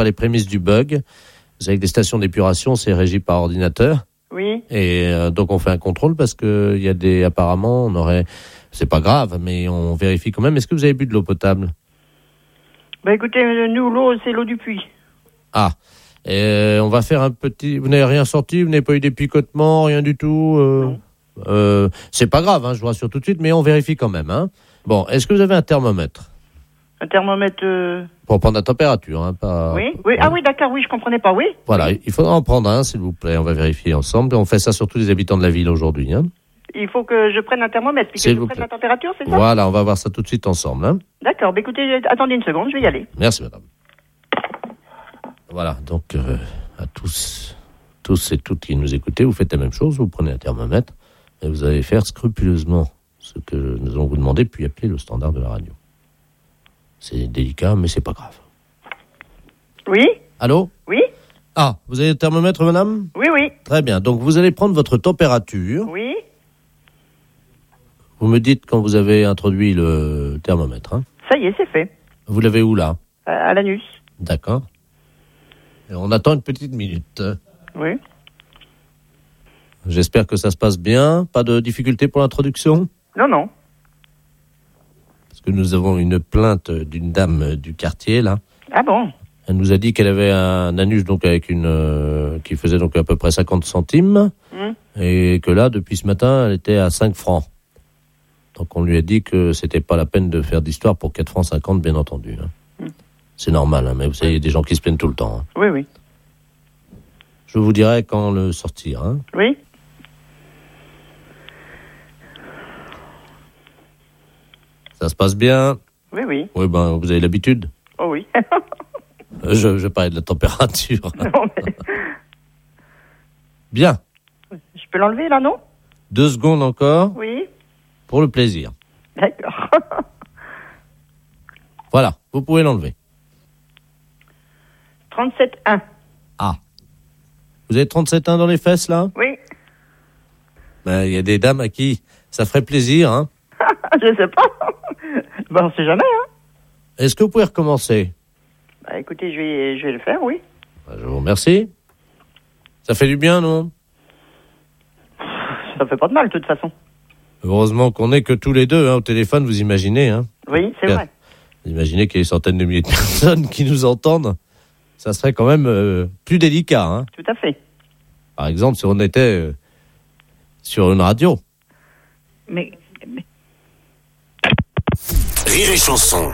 pas les prémices du bug. Vous savez que les stations d'épuration, c'est régi par ordinateur. Oui. Et donc on fait un contrôle parce que il y a des, apparemment, c'est pas grave, mais on vérifie quand même. Est-ce que vous avez bu de l'eau potable? Bah écoutez, nous, l'eau, c'est l'eau du puits. Ah. Et on va faire un petit... Vous n'avez rien sorti? Vous n'avez pas eu des picotements? Rien du tout? Non. C'est pas grave, je vous rassure tout de suite, mais on vérifie quand même. Bon, est-ce que vous avez un thermomètre? Un thermomètre... Pour prendre la température, pas... Oui, oui. Ah oui, d'accord, oui, je comprenais pas, oui. Voilà, il faudra en prendre un, s'il vous plaît. On va vérifier ensemble. On fait ça sur tous les habitants de la ville aujourd'hui. Il faut que je prenne un thermomètre, puis que je prenne la température, c'est ça? Voilà, on va voir ça tout de suite ensemble. D'accord, écoutez, attendez une seconde, je vais y aller. Merci, madame. Voilà, donc à tous et toutes qui nous écoutez, vous faites la même chose, vous prenez un thermomètre et vous allez faire scrupuleusement ce que nous allons vous demander, puis appeler le standard de la radio. C'est délicat, mais c'est pas grave. Oui? Allô? Oui? Ah, vous avez le thermomètre, madame? Oui, oui. Très bien, donc vous allez prendre votre température. Oui. Vous me dites quand vous avez introduit le thermomètre. Ça y est, c'est fait. Vous l'avez où, là? À l'anus. D'accord. Et on attend une petite minute. Oui. J'espère que ça se passe bien. Pas de difficulté pour l'introduction? Non, non. Parce que nous avons une plainte d'une dame du quartier, là. Ah bon? Elle nous a dit qu'elle avait un anus donc avec qui faisait donc à peu près 50 centimes. Et que là, depuis ce matin, elle était à 5 francs. Donc on lui a dit que c'était pas la peine de faire d'histoire pour 4 francs 50, bien entendu. C'est normal, mais vous savez, il y a des gens qui se plaignent tout le temps. Oui, oui. Je vous dirai quand le sortir. Oui. Ça se passe bien? Oui, oui. Oui, vous avez l'habitude? Oh oui. Je parlais de la température. Non, mais... Bien. Je peux l'enlever, là, non? 2 secondes encore. Oui. Pour le plaisir. D'accord. Voilà, vous pouvez l'enlever. 37,1. Ah. Vous avez 37,1 dans les fesses, là? Oui. Il y a des dames à qui ça ferait plaisir, Je sais pas. On sait jamais, Est-ce que vous pouvez recommencer? Écoutez, je vais le faire, oui. Je vous remercie. Ça fait du bien, non? Ça fait pas de mal, de toute façon. Heureusement qu'on n'est que tous les deux au téléphone, vous imaginez. Oui, c'est vrai. Vous imaginez qu'il y a des centaines de milliers de personnes qui nous entendent. Ça serait quand même plus délicat. Tout à fait. Par exemple, si on était sur une radio. Mais... Rire et chanson.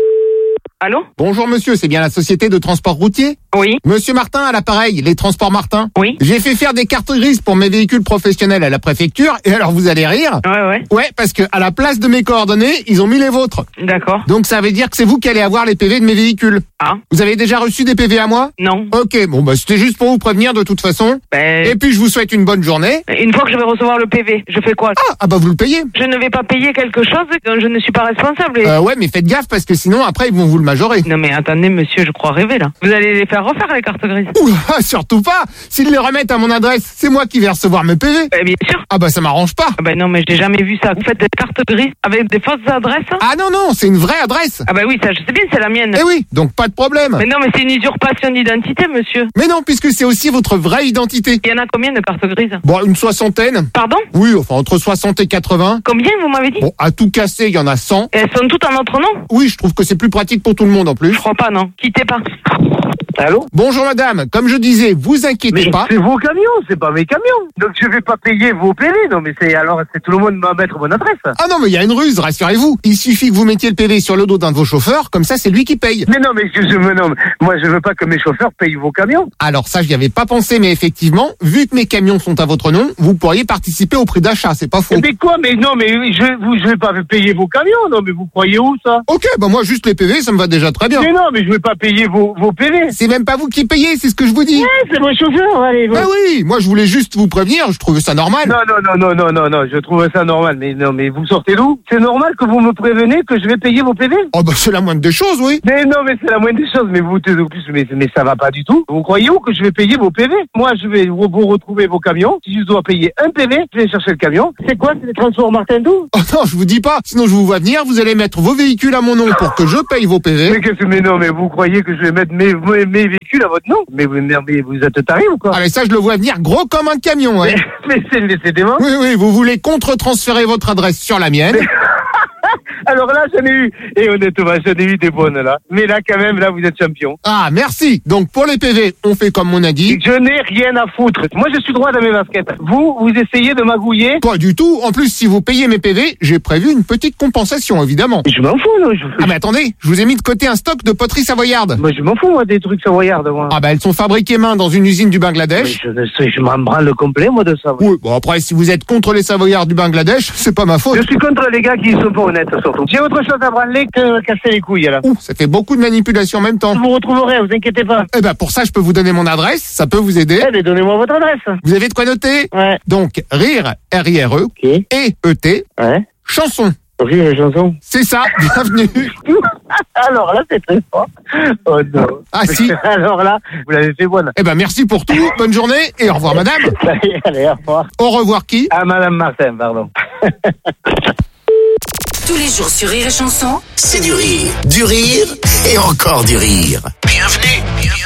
Allô? Bonjour monsieur, c'est bien la société de transport routier? Oui. Monsieur Martin à l'appareil, les transports Martin? Oui. J'ai fait faire des cartes grises pour mes véhicules professionnels à la préfecture, et alors vous allez rire? Ouais. Ouais, parce que à la place de mes coordonnées, ils ont mis les vôtres. D'accord. Donc ça veut dire que c'est vous qui allez avoir les PV de mes véhicules. Ah. Vous avez déjà reçu des PV à moi? Non. Ok, bon c'était juste pour vous prévenir de toute façon. Et puis je vous souhaite une bonne journée. Une fois que je vais recevoir le PV, je fais quoi? Ah bah vous le payez. Je ne vais pas payer quelque chose dont je ne suis pas responsable. Ouais, mais faites gaffe parce que sinon après ils vont vous le majorer. Non mais attendez monsieur, je crois rêver là. Vous allez les faire refaire les cartes grises? Oula, surtout pas. S'ils les remettent à mon adresse, c'est moi qui vais recevoir mes PV. Bien sûr. Ah bah ça m'arrange pas. Ah bah non mais j'ai jamais vu ça. Vous faites des cartes grises avec des fausses adresses? Ah non, c'est une vraie adresse. Ah bah oui, ça je sais bien, c'est la mienne. Eh oui, donc pas de problème. Mais non mais c'est une usurpation d'identité monsieur. Mais non, puisque c'est aussi votre vraie identité. Il y en a combien de cartes grises? Bon, une 60aine. Pardon? Oui, enfin entre 60 et 80. Combien vous m'avez dit? Bon, à tout casser, il y en a 100. Et elles sont toutes en notre nom? Oui, je trouve que c'est plus pratique pour tout le monde en plus. Je crois pas, non. Quittez pas. Allô? Bonjour madame, comme je disais, vous inquiétez pas. C'est vos camions, c'est pas mes camions. Donc je vais pas payer vos PV. Non mais c'est tout le monde va mettre mon adresse. Ah non mais il y a une ruse, rassurez-vous. Il suffit que vous mettiez le PV sur le dos d'un de vos chauffeurs, comme ça c'est lui qui paye. Mais non mais moi je veux pas que mes chauffeurs payent vos camions. Alors ça j'y avais pas pensé, mais effectivement, vu que mes camions sont à votre nom, vous pourriez participer au prix d'achat, c'est pas faux. Mais quoi? Mais non mais je vais pas payer vos camions. Non mais vous croyez où ça? Ok, bah moi juste les PV, ça me va déjà très bien. Mais non mais je vais pas payer vos PV. C'est même pas vous qui payez, c'est ce que je vous dis. Ouais, c'est mon chauffeur, allez. Bah oui, moi je voulais juste vous prévenir, je trouvais ça normal. Non, je trouve ça normal, mais non, mais vous sortez d'où? C'est normal que vous me prévenez que je vais payer vos PV? Oh bah c'est la moindre des choses, oui. Mais non, mais c'est la moindre des choses, mais vous, mais ça va pas du tout. Vous croyez où que je vais payer vos PV? Moi, je vais vous retrouver vos camions. Si je dois payer un PV, je vais chercher le camion. C'est quoi? C'est les transports Martin Doux? Oh non, je vous dis pas, sinon je vous vois venir, vous allez mettre vos véhicules à mon nom pour que je paye vos PV. PV. Mais non, mais vous croyez que je vais mettre mes véhicules à votre nom? Mais vous êtes taré ou quoi? Ah mais ça, je le vois venir gros comme un camion, ouais. Mais c'est dément. Oui, vous voulez contre-transférer votre adresse sur la mienne. Alors là, j'en ai eu. Et honnêtement, j'en ai eu des bonnes, là. Mais là, quand même, là, vous êtes champion. Ah, merci. Donc, pour les PV, on fait comme on a dit. Je n'ai rien à foutre. Moi, je suis droit dans mes baskets. Vous essayez de magouiller? Pas du tout. En plus, si vous payez mes PV, j'ai prévu une petite compensation, évidemment. Je m'en fous, là. Ah, mais attendez, je vous ai mis de côté un stock de poterie savoyarde. Moi, je m'en fous, moi, des trucs savoyardes, moi. Ah, bah, elles sont fabriquées main dans une usine du Bangladesh. Je m'en branle le complet, moi, de ça. Oui, bon, après, si vous êtes contre les savoyards du Bangladesh, c'est pas ma faute. Je suis contre les gars qui sont pas honnêtes, surtout. J'ai autre chose à branler que casser les couilles, là. Ouh, ça fait beaucoup de manipulation en même temps. Je vous retrouverai, vous inquiétez pas. Eh ben, pour ça, je peux vous donner mon adresse, ça peut vous aider. Eh ben, donnez-moi votre adresse. Vous avez de quoi noter? Ouais. Donc, rire, R-I-R-E, Ok. et E-T, Ouais. chanson. Rire et chanson. C'est ça, bienvenue. Alors là, c'est très fort. Oh non. Ah si. Alors là, vous l'avez fait bonne. Eh ben, merci pour tout, bonne journée, et au revoir madame. Allez, au revoir. Au revoir qui? Ah, madame Martin, pardon. Tous les jours sur Rire et Chanson, c'est du rire et encore du rire. Bienvenue.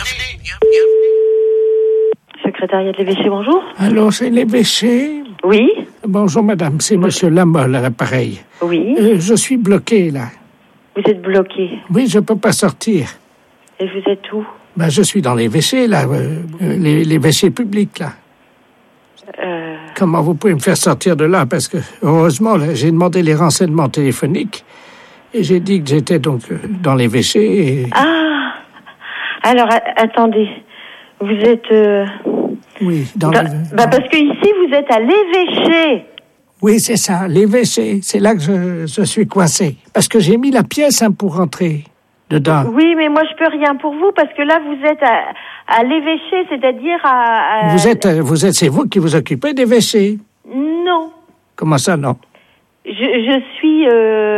Secrétariat de l'évêché, bonjour. Allô, c'est l'évêché? Oui. Bonjour madame, c'est monsieur Lamolle à l'appareil. Oui. Je suis bloqué là. Vous êtes bloqué. Oui, je peux pas sortir. Et vous êtes où? Ben, je suis dans l'évêché là, l'évêché public là. Comment vous pouvez me faire sortir de là? Parce que, heureusement, là, j'ai demandé les renseignements téléphoniques et j'ai dit que j'étais donc dans l'évêché et... Ah. Alors, attendez. Vous êtes... Oui, parce que ici, vous êtes à l'évêché. Oui, c'est ça, l'évêché. C'est là que je suis coincé. Parce que j'ai mis la pièce pour rentrer dedans. Oui, mais moi, je peux rien pour vous parce que là, vous êtes à l'évêché, c'est-à-dire à... Vous êtes, c'est vous qui vous occupez d'évêché? Non. Comment ça, non? Je suis...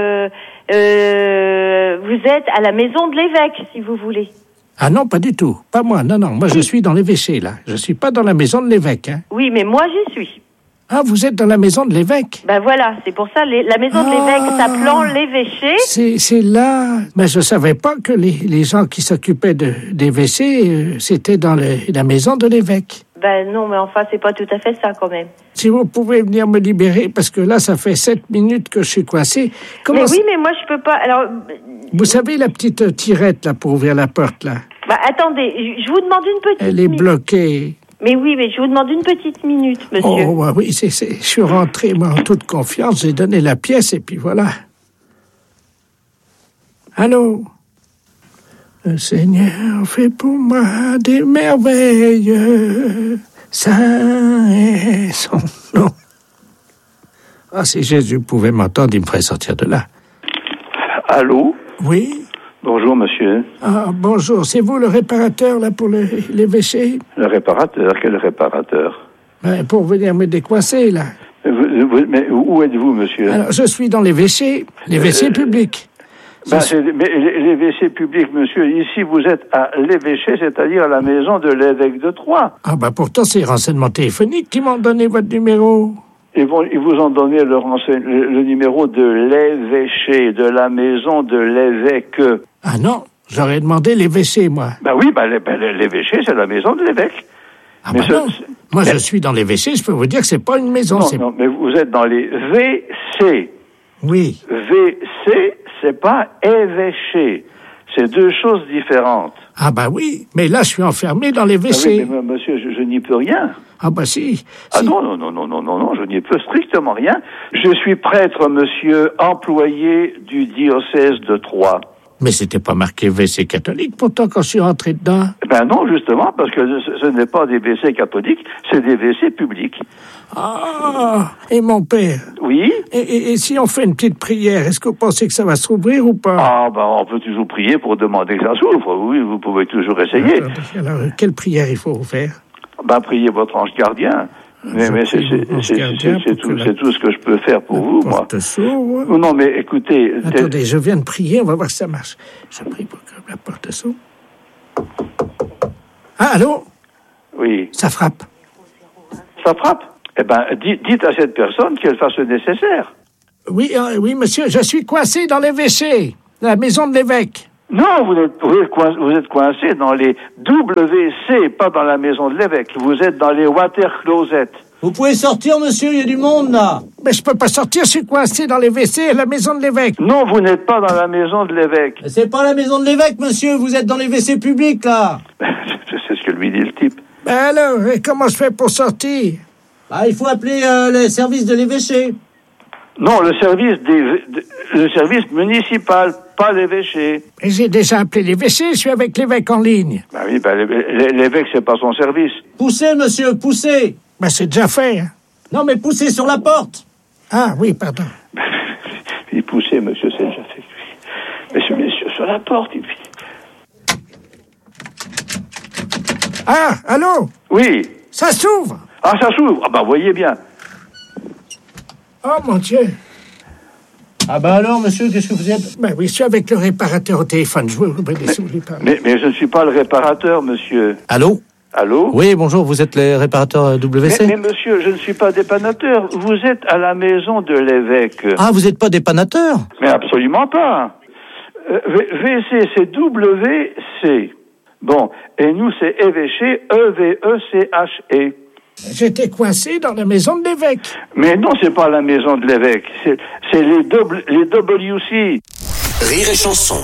vous êtes à la maison de l'évêque, si vous voulez. Ah non, pas du tout. Pas moi, non. Moi, je suis dans l'évêché, là. Je suis pas dans la maison de l'évêque, hein. Oui, mais moi, j'y suis. Ah, vous êtes dans la maison de l'évêque? Ben voilà, c'est pour ça, la maison de l'évêque s'appelant l'évêché. C'est là... Mais je savais pas que les gens qui s'occupaient d'évêché, c'était dans la maison de l'évêque. Ben non, mais enfin, c'est pas tout à fait ça, quand même. Si vous pouvez venir me libérer, parce que là, ça fait 7 minutes que je suis coincé. Mais oui, mais moi, je peux pas... Alors... Vous savez la petite tirette, là, pour ouvrir la porte, là? Bah, attendez, je vous demande une petite... Elle est bloquée. Mais oui, mais je vous demande une petite minute, monsieur. Oh, bah oui, je suis rentré, moi, en toute confiance, j'ai donné la pièce, et puis voilà. Allô? Le Seigneur fait pour moi des merveilles, saint est son nom. Ah, si Jésus pouvait m'entendre, il me ferait sortir de là. Allô? Oui? Bonjour, monsieur. Ah, bonjour. C'est vous le réparateur, là, pour l'évêché? Le réparateur? Quel réparateur? Ben, pour venir me décoincer, là. Mais où êtes-vous, monsieur? Alors, je suis dans l'évêché public. Mais l'évêché public, monsieur, ici, vous êtes à l'évêché, c'est-à-dire à la maison de l'évêque de Troyes. Ah, ben, pourtant, c'est les renseignements téléphoniques qui m'ont donné votre numéro. Ils vous ont donné le numéro de l'évêché, de la maison de l'évêque. Ah non, j'aurais demandé l'évêché, moi. L'évêché, c'est la maison de l'évêque. Ah mais non. Moi, je suis dans l'évêché, je peux vous dire que c'est pas une maison. Non, mais vous êtes dans les WC. Oui. WC, c'est pas évêché. C'est deux choses différentes. Ah bah oui, mais là, je suis enfermé dans l'évêché. Ah oui, mais monsieur, je n'y peux rien. Ah bah si. Ah non, je n'y peux strictement rien. Je suis prêtre, monsieur, employé du diocèse de Troyes. Mais c'était pas marqué WC catholique, pourtant, quand je suis rentré dedans. Ben non, justement, parce que ce n'est pas des WC catholiques, c'est des WC publics. Ah, et mon père? Oui? Et si on fait une petite prière, est-ce que vous pensez que ça va s'ouvrir ou pas? Ah, ben on peut toujours prier pour demander que ça s'ouvre. Oui, vous pouvez toujours essayer. Alors, quelle prière il faut faire? Ben, priez votre ange gardien. Mais c'est tout ce que je peux faire pour vous, moi. Non, mais écoutez... Attendez, je viens de prier, on va voir si ça marche. Je prie pour que la porte s'ouvre. Ah, allô? Oui. Ça frappe. Ça frappe? Eh ben, dites à cette personne qu'elle fasse le nécessaire. Oui, oui, monsieur, je suis coincé dans l'évêché, la maison de l'évêque. Non, vous êtes coincé dans les WC, pas dans la maison de l'évêque. Vous êtes dans les water closets. Vous pouvez sortir, monsieur, il y a du monde, là. Mais je peux pas sortir, je suis coincé dans les WC à la maison de l'évêque. Non, vous n'êtes pas dans la maison de l'évêque. C'est pas la maison de l'évêque, monsieur, vous êtes dans les WC publics, là. C'est ce que lui dit le type. Alors, comment je fais pour sortir? Il faut appeler le service de l'évêché. Non, le service municipal, pas l'évêché. J'ai déjà appelé l'évêché, je suis avec l'évêque en ligne. Oui, l'évêque, c'est pas son service. Poussez, monsieur, poussez. C'est déjà fait. Hein. Non, mais poussez sur la porte. Ah, oui, pardon. Il poussait, monsieur, c'est déjà fait. Monsieur, sur la porte, il fait... Ah, allô? Oui. Ça s'ouvre. Ah, ça s'ouvre. Voyez bien. Oh, mon Dieu. Alors, monsieur, qu'est-ce que vous êtes? Oui, je suis avec le réparateur au téléphone. Je vous parler. Mais je ne suis pas le réparateur, monsieur. Allô? Allô? Oui, bonjour, vous êtes les réparateurs WC? Mais monsieur, je ne suis pas dépannateur. Vous êtes à la maison de l'évêque. Ah, vous n'êtes pas dépannateur? Mais absolument pas. WC, c'est WC. Bon, et nous, c'est évêché, EVECHE. J'étais coincé dans la maison de l'évêque. Mais non, c'est pas la maison de l'évêque. C'est les WC. Rire et chanson.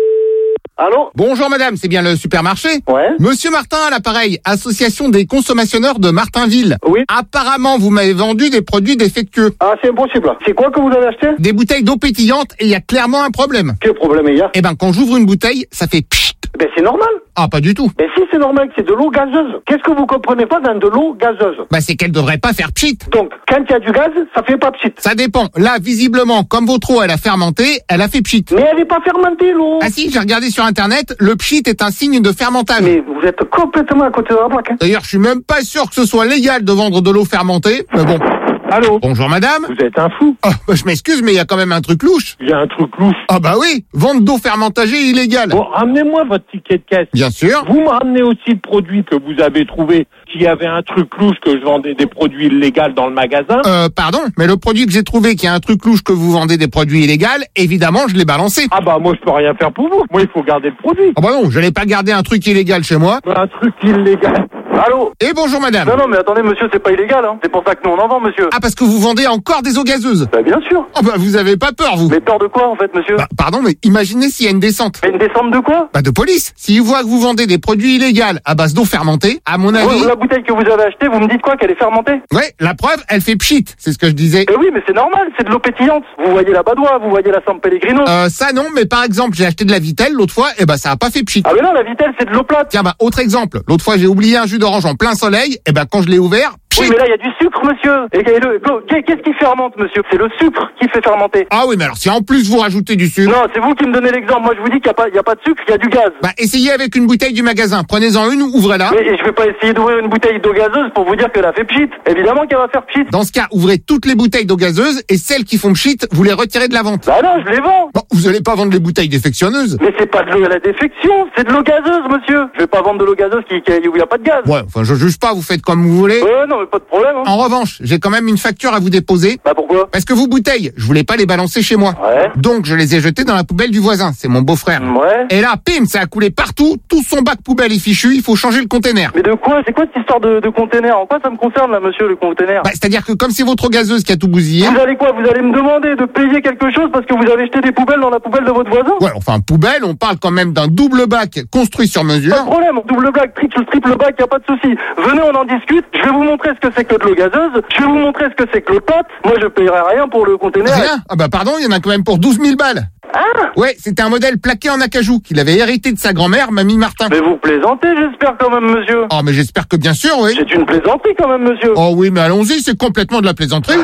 Allô? Bonjour madame, c'est bien le supermarché? Ouais. Monsieur Martin à l'appareil, association des consommateurs de Martinville. Oui. Apparemment, vous m'avez vendu des produits défectueux. Ah, c'est impossible. C'est quoi que vous avez acheté? Des bouteilles d'eau pétillante et il y a clairement un problème. Quel problème il y a? Quand j'ouvre une bouteille, ça fait pchit. C'est normal. Ah, pas du tout. Si, c'est normal, c'est de l'eau gazeuse. Qu'est-ce que vous comprenez pas dans de l'eau gazeuse? C'est qu'elle devrait pas faire pchit. Donc, quand il y a du gaz, ça fait pas pchit. Ça dépend. Là, visiblement, comme votre eau, elle a fermenté, elle a fait pchit. Mais elle est pas fermentée, l'eau. Ah si, j'ai regardé sur internet, le pchit est un signe de fermentage. Mais vous êtes complètement à côté de la plaque. D'ailleurs, je suis même pas sûr que ce soit légal de vendre de l'eau fermentée, mais bon. Allô? Bonjour madame. Vous êtes un fou. Je m'excuse, mais il y a quand même un truc louche. Il y a un truc louche. Ah oui, vente d'eau fermentagée illégale. Bon, ramenez-moi votre ticket de caisse. Bien sûr. Vous me ramenez aussi le produit que vous avez trouvé, qu'il y avait un truc louche, que je vendais des produits illégaux dans le magasin. Pardon, mais le produit que j'ai trouvé qui a un truc louche que vous vendez des produits illégaux, évidemment, je l'ai balancé. Moi je peux rien faire pour vous. Moi il faut garder le produit. Non, je n'ai pas gardé un truc illégal chez moi. Un truc illégal. Allô? Et bonjour madame. Non, mais attendez monsieur, c'est pas illégal, hein. C'est pour ça que nous on en vend, monsieur. Ah, parce que vous vendez encore des eaux gazeuses? Bien sûr. Vous avez pas peur, vous? Mais peur de quoi en fait, monsieur? Pardon, mais imaginez s'il y a une descente. Mais une descente de quoi? De police. S'ils voient que vous vendez des produits illégaux à base d'eau fermentée, à mon avis... La bouteille que vous avez achetée, vous me dites quoi? Qu'elle est fermentée? Ouais, la preuve, elle fait pchit, c'est ce que je disais. Oui, mais c'est normal, c'est de l'eau pétillante. Vous voyez la Badois, vous voyez la San Pellegrino. Ça non, mais par exemple, j'ai acheté de la Vitelle l'autre fois, ça a pas fait pchit. Ah mais non, la Vitelle, c'est de l'eau plate. Tiens, autre exemple. L'autre fois, j'ai oublié un jus d'orange en plein soleil, quand je l'ai ouvert, pchit. Oui, mais là, il y a du sucre, monsieur. Et qu'est-ce qui fermente, monsieur? C'est le sucre qui fait fermenter. Ah oui, mais alors si en plus vous rajoutez du sucre... Non, c'est vous qui me donnez l'exemple. Moi, je vous dis qu'il n'y a pas de sucre, il y a du gaz. Essayez avec une bouteille du magasin. Prenez-en une, ouvrez-la. Mais je vais pas essayer d'ouvrir une bouteille d'eau gazeuse pour vous dire qu'elle a fait pchit. Évidemment qu'elle va faire pchit. Dans ce cas, ouvrez toutes les bouteilles d'eau gazeuse et celles qui font pchit, vous les retirez de la vente. Non, je les vends. Vous allez pas vendre les bouteilles défectionneuses. Mais c'est pas de l'eau à la défection, c'est de l'eau gazeuse, monsieur. Je vais pas vendre de l'eau gazeuse où il n'y a pas de gaz. Ouais, je juge pas, vous faites comme vous voulez. Non, mais pas de problème. Hein. En revanche, j'ai quand même une facture à vous déposer. Pourquoi? Parce que vos bouteilles, je voulais pas les balancer chez moi. Ouais. Donc je les ai jetées dans la poubelle du voisin, c'est mon beau-frère. Ouais. Et là, pim, ça a coulé partout, tout son bac poubelle est fichu, il faut changer le container. Mais de quoi? C'est quoi cette histoire de container? En quoi ça me concerne là, monsieur, le container? C'est-à-dire que comme c'est votre eau gazeuse qui a tout bousillé... Vous allez quoi? Vous allez me demander de payer quelque chose parce que vous avez jeté des poubelles dans la poubelle de votre voisin? Ouais, enfin poubelle, on parle quand même d'un double bac construit sur mesure. Pas de problème, double bac, triple bac, y a pas de souci. Venez, on en discute, je vais vous montrer ce que c'est que de l'eau gazeuse, je vais vous montrer ce que c'est que l'eau plate. Moi je payerai rien pour le container. Rien? Pardon, il y en a quand même pour 12 000 balles. Ah! Ouais, c'était un modèle plaqué en acajou qu'il avait hérité de sa grand-mère, Mamie Martin. Mais vous plaisantez, j'espère quand même, monsieur. Oh, mais j'espère que bien sûr, oui. C'est une plaisanterie quand même, monsieur. Oh oui, mais allons-y, c'est complètement de la plaisanterie.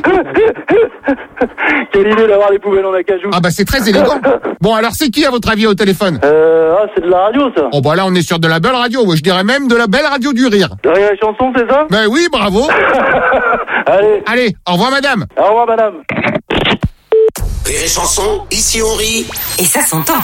Quelle idée d'avoir les poubelles en acajou. C'est très élégant. Bon, alors c'est qui à votre avis au téléphone? C'est de la radio, ça. Oh là, on est sur de la belle radio, ouais, je dirais même de la belle radio du rire. De la chanson, c'est ça? Oui, bravo. Allez, au revoir madame. Au revoir madame. Rire et chanson, ici on rit. Et ça s'entend.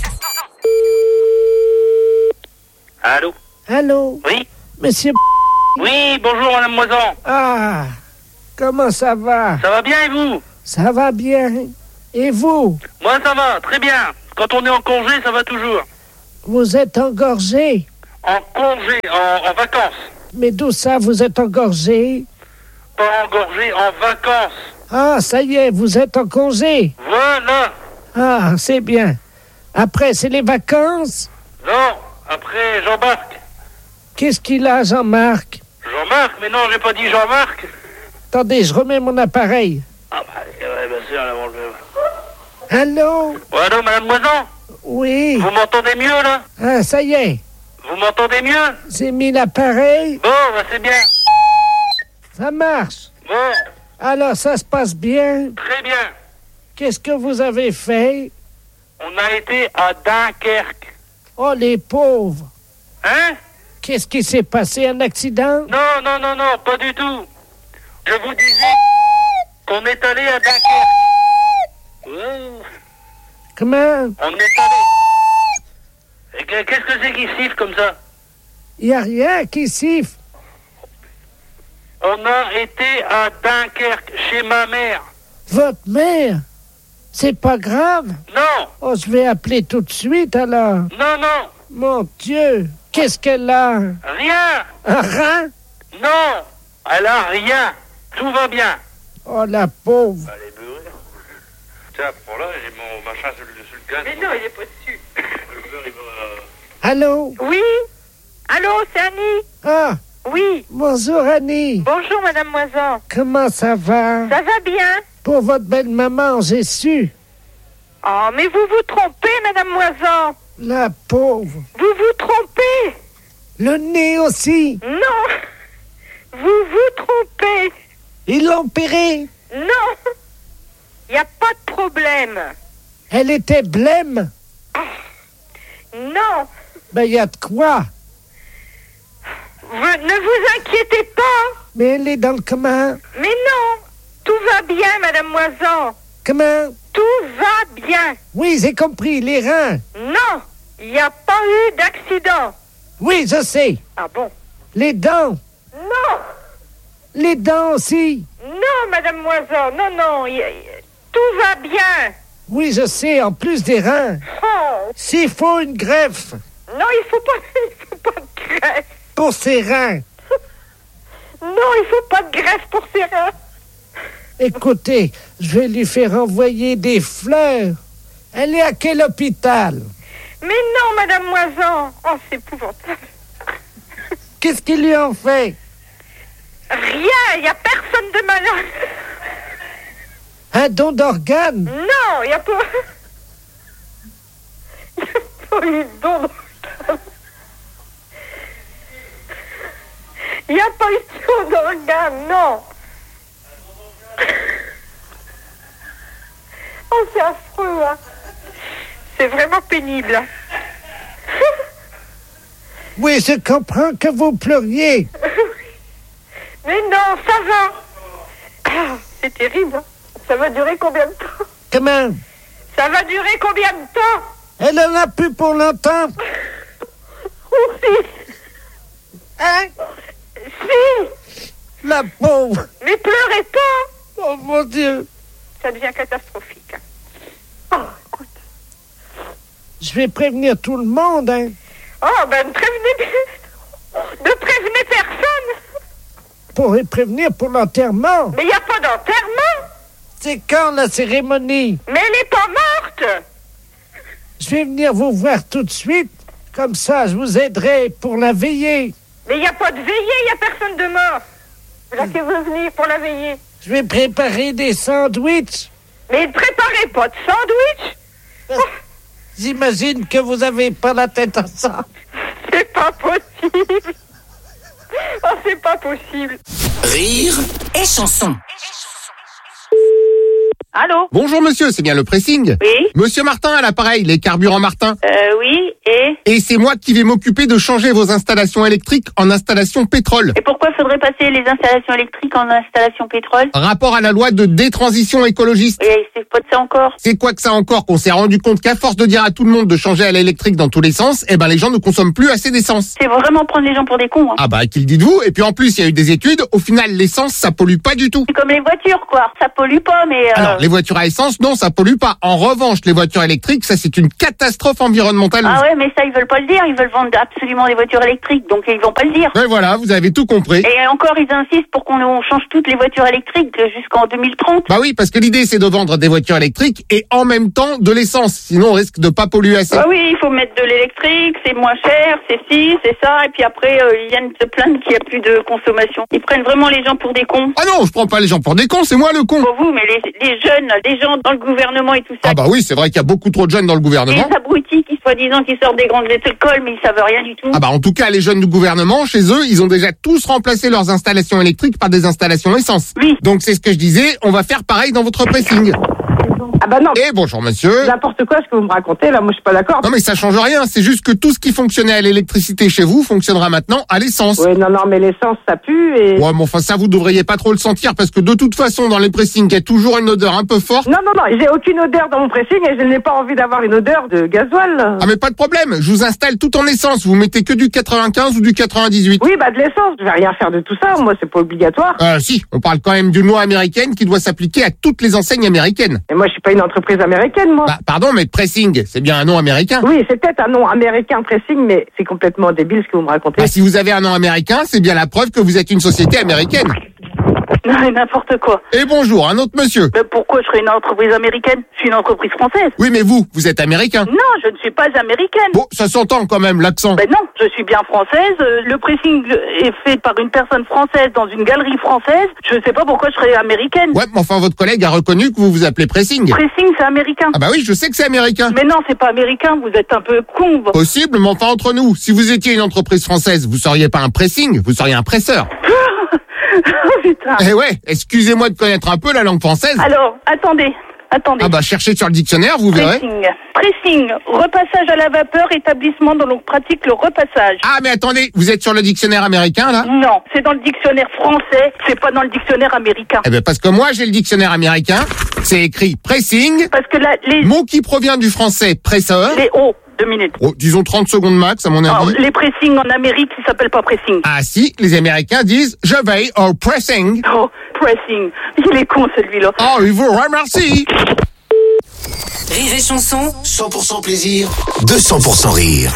Allô? Allô? Oui? Monsieur... Oui, bonjour madame Moisan. Ah, comment ça va? Ça va bien et vous? Ça va bien. Et vous? Moi ça va, très bien. Quand on est en congé, ça va toujours. Vous êtes engorgé. En congé, en vacances. Mais d'où ça, vous êtes engorgé? Pas engorgé, en vacances. Ah, ça y est, vous êtes en congé. Voilà. Ah, c'est bien. Après, c'est les vacances? Non, après Jean-Marc. Qu'est-ce qu'il a, Jean-Marc? Jean-Marc? Mais non, j'ai pas dit Jean-Marc. Attendez, je remets mon appareil. Ah bah, ouais, bah c'est avant le... Allô? Ouais, allô, Madame Moisan? Oui. Vous m'entendez mieux, là? Ah, ça y est. Vous m'entendez mieux? J'ai mis l'appareil. Bon, bah c'est bien. Ça marche. Bon. Alors, ça se passe bien? Très bien. Qu'est-ce que vous avez fait? On a été à Dunkerque. Oh, les pauvres. Hein? Qu'est-ce qui s'est passé? Un accident? Non, non, non, non, pas du tout. Je vous disais qu'on est allé à Dunkerque. Comment? On est allé. Qu'est-ce que c'est qui siffle comme ça? Il n'y a rien qui siffle. On a été à Dunkerque, chez ma mère. Votre mère? C'est pas grave? Non. Oh, je vais appeler tout de suite, alors. Non, non. Mon Dieu, qu'est-ce qu'elle a? Rien. Un rein? Non, elle a rien. Tout va bien. Oh, la pauvre. Elle est beurrée. Tiens, pour là, j'ai mon machin sur le gaz. Mais non, il est pas dessus. Le beurre, il va... Allô? Oui? Allô, c'est Annie? Ah! Oui. Bonjour, Annie. Bonjour, Madame Moisan. Comment ça va? Ça va bien? Pour votre belle maman, j'ai su. Oh, mais vous vous trompez, Madame Moisan. La pauvre. Vous vous trompez. Le nez aussi. Non. Vous vous trompez. Ils l'ont opérée. Non. Il n'y a pas de problème. Elle était blême. Non. Ben, il y a de quoi. Ne vous inquiétez pas. Mais elle est dans le comment? Mais non. Tout va bien, Madame Moisan. Comment? Tout va bien. Oui, j'ai compris, les reins. Non, il n'y a pas eu d'accident. Oui, je sais. Ah bon? Les dents. Non. Les dents aussi. Non, Madame Moisan, non, non, tout va bien. Oui, je sais, en plus des reins. Oh. S'il faut une greffe. Non, il faut pas de greffe. Pour ses reins. Non, il faut pas de greffe pour ses reins. Écoutez, je vais lui faire envoyer des fleurs. Elle est à quel hôpital? Mais non, Madame Moisan. Oh, c'est épouvantable. Qu'est-ce qu'ils lui ont fait? Rien, il n'y a personne de malade. Un don d'organes? Non, il n'y a pas... Il n'y a pas eu de don d'organes. Il n'y a pas eu de don d'organes, non. Oh, c'est affreux, hein. C'est vraiment pénible. Oui, je comprends que vous pleuriez. Mais non, ça va. Ah, c'est terrible. Ça va durer combien de temps? Comment? Ça va durer combien de temps? Elle en a plus pour longtemps. Oui. Hein? Si. La pauvre. Mais pleurez pas. Oh mon Dieu. Ça devient catastrophique. Oh, écoute. Je vais prévenir tout le monde, hein. Oh, ben ne prévenez personne. Pour les prévenir pour l'enterrement. Mais il n'y a pas d'enterrement. C'est quand la cérémonie? Mais elle n'est pas morte. Je vais venir vous voir tout de suite. Comme ça, je vous aiderai pour la veillée. Mais il n'y a pas de veillée, il n'y a personne de mort. Là que vous venir pour la veillée. Je vais préparer des sandwichs. Mais ne préparez pas de sandwich. J'imagine que vous n'avez pas la tête à ça. C'est pas possible. Oh, c'est pas possible. Rire et chanson. Allô? Bonjour monsieur, c'est bien le pressing? Oui. Monsieur Martin à l'appareil, les carburants Martin. Oui, et? Et c'est moi qui vais m'occuper de changer vos installations électriques en installations pétrole. Et pourquoi faudrait passer les installations électriques en installations pétrole? Rapport à la loi de détransition écologiste. Et c'est pas de ça encore? C'est quoi que ça encore qu'on s'est rendu compte qu'à force de dire à tout le monde de changer à l'électrique dans tous les sens, eh ben les gens ne consomment plus assez d'essence. C'est vraiment prendre les gens pour des cons, hein. Ah bah, qui le dites-vous? Et puis en plus, il y a eu des études, au final, l'essence, ça pollue pas du tout. C'est comme les voitures, quoi. Ça pollue pas, mais... Alors, les voitures à essence, non, ça pollue pas. En revanche, les voitures électriques, ça c'est une catastrophe environnementale. Ah ouais, Ouais, mais ça, ils veulent pas le dire. Ils veulent vendre absolument des voitures électriques, donc ils vont pas le dire. Ouais, voilà, vous avez tout compris. Et encore, ils insistent pour qu'on change toutes les voitures électriques jusqu'en 2030. Bah oui, parce que l'idée, c'est de vendre des voitures électriques et en même temps de l'essence. Sinon, on risque de pas polluer assez. Ah oui, il faut mettre de l'électrique, c'est moins cher, c'est ci, c'est ça. Et puis après, ils viennent se plaindre qu'il y a plus de consommation. Ils prennent vraiment les gens pour des cons. Ah non, je prends pas les gens pour des cons, c'est moi le con. Pour vous, mais les jeunes, les gens dans le gouvernement et tout ça. Ah bah oui, c'est vrai qu'il y a beaucoup trop de jeunes dans le gouvernement. Les abrutis qui soi-disant qui sortent des grandes écoles, mais ils savent rien du tout. Ah bah en tout cas, les jeunes du gouvernement, chez eux, ils ont déjà tous remplacé leurs installations électriques par des installations essence. Oui. Donc c'est ce que je disais, on va faire pareil dans votre pressing. Ah bah non. Eh bonjour monsieur. N'importe quoi ce que vous me racontez, là, moi je suis pas d'accord. Non mais ça change rien, c'est juste que tout ce qui fonctionnait à l'électricité chez vous fonctionnera maintenant à l'essence. Oui, non, mais l'essence ça pue et... Ouais, mais enfin ça vous devriez pas trop le sentir parce que de toute façon dans les pressings il y a toujours une odeur un peu forte. Non, j'ai aucune odeur dans mon pressing et je n'ai pas envie d'avoir une odeur de gasoil. Ah mais pas de problème, je vous installe tout en essence, vous mettez que du 95 ou du 98. Oui, bah de l'essence, je vais rien faire de tout ça, moi c'est pas obligatoire. Si, on parle quand même d'une loi américaine qui doit s'appliquer à toutes les enseignes américaines. Et moi je suis pas une entreprise américaine, moi. Bah, pardon, mais pressing, c'est bien un nom américain. Oui, c'est peut-être un nom américain, pressing, mais c'est complètement débile ce que vous me racontez. Bah, si vous avez un nom américain, c'est bien la preuve que vous êtes une société américaine. Non, mais n'importe quoi. Et bonjour, un autre monsieur. Mais pourquoi je serais une entreprise américaine? Je suis une entreprise française. Oui, mais vous êtes américain. Non, je ne suis pas américaine. Bon, ça s'entend quand même, l'accent. Ben non, je suis bien française. Le pressing est fait par une personne française dans une galerie française. Je ne sais pas pourquoi je serais américaine. Ouais, mais enfin, votre collègue a reconnu que vous vous appelez pressing. Pressing, c'est américain. Ah bah oui, je sais que c'est américain. Mais non, c'est pas américain, vous êtes un peu con. Possible, mais enfin, entre nous, si vous étiez une entreprise française, vous seriez pas un pressing, vous seriez un presseur. Oh putain. Eh ouais, excusez-moi de connaître un peu la langue française. Alors, attendez. Ah bah cherchez sur le dictionnaire, vous verrez. Pressing, repassage à la vapeur, établissement dont l'on pratique le repassage. Ah mais attendez, vous êtes sur le dictionnaire américain là? Non, c'est dans le dictionnaire français, c'est pas dans le dictionnaire américain. Eh ben parce que moi j'ai le dictionnaire américain, c'est écrit pressing. Parce que là, mot qui provient du français presseur. Les O. 2 minutes. Oh, disons 30 secondes max, à mon avis. Alors, les pressings en Amérique, ça s'appelle pas pressing. Ah si, les Américains disent je vais au pressing. Oh, pressing. Il est con celui-là. Oh, il vous remercie. Rire et chanson, 100% plaisir, 200% rire.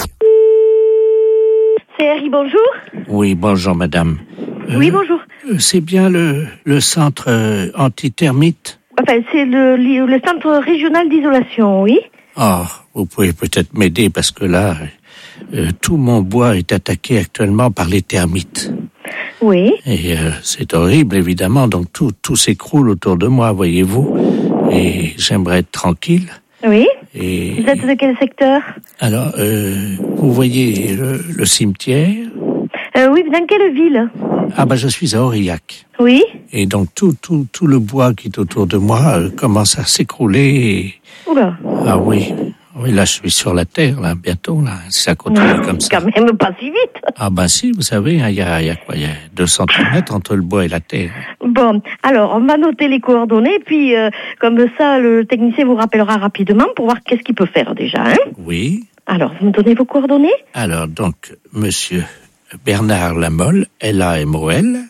C'est Harry, bonjour. Oui, bonjour madame. Oui, bonjour. C'est bien le centre antitermite? Enfin, c'est le centre régional d'isolation, oui. Ah, vous pouvez peut-être m'aider parce que là, tout mon bois est attaqué actuellement par les termites. Oui. Et c'est horrible, évidemment, donc tout s'écroule autour de moi, voyez-vous. Et j'aimerais être tranquille. Oui. Et... Vous êtes de quel secteur? Alors, vous voyez le cimetière? Oui, dans quelle ville? Ah bah je suis à Aurillac. Oui. Et donc tout le bois qui est autour de moi commence à s'écrouler. Oula. Ah oui. Oui, là je suis sur la terre, là, bientôt, là. Si ça continue comme ça. Quand même pas si vite. Ah bah si, vous savez, il y a quoi? Il y a 2 centimètres entre le bois et la terre. Bon, alors on va noter les coordonnées, puis comme ça le technicien vous rappellera rapidement pour voir qu'est-ce qu'il peut faire déjà, hein? Oui. Alors, vous me donnez vos coordonnées? Alors donc, monsieur Bernard Lamolle, L-A-M-O-L.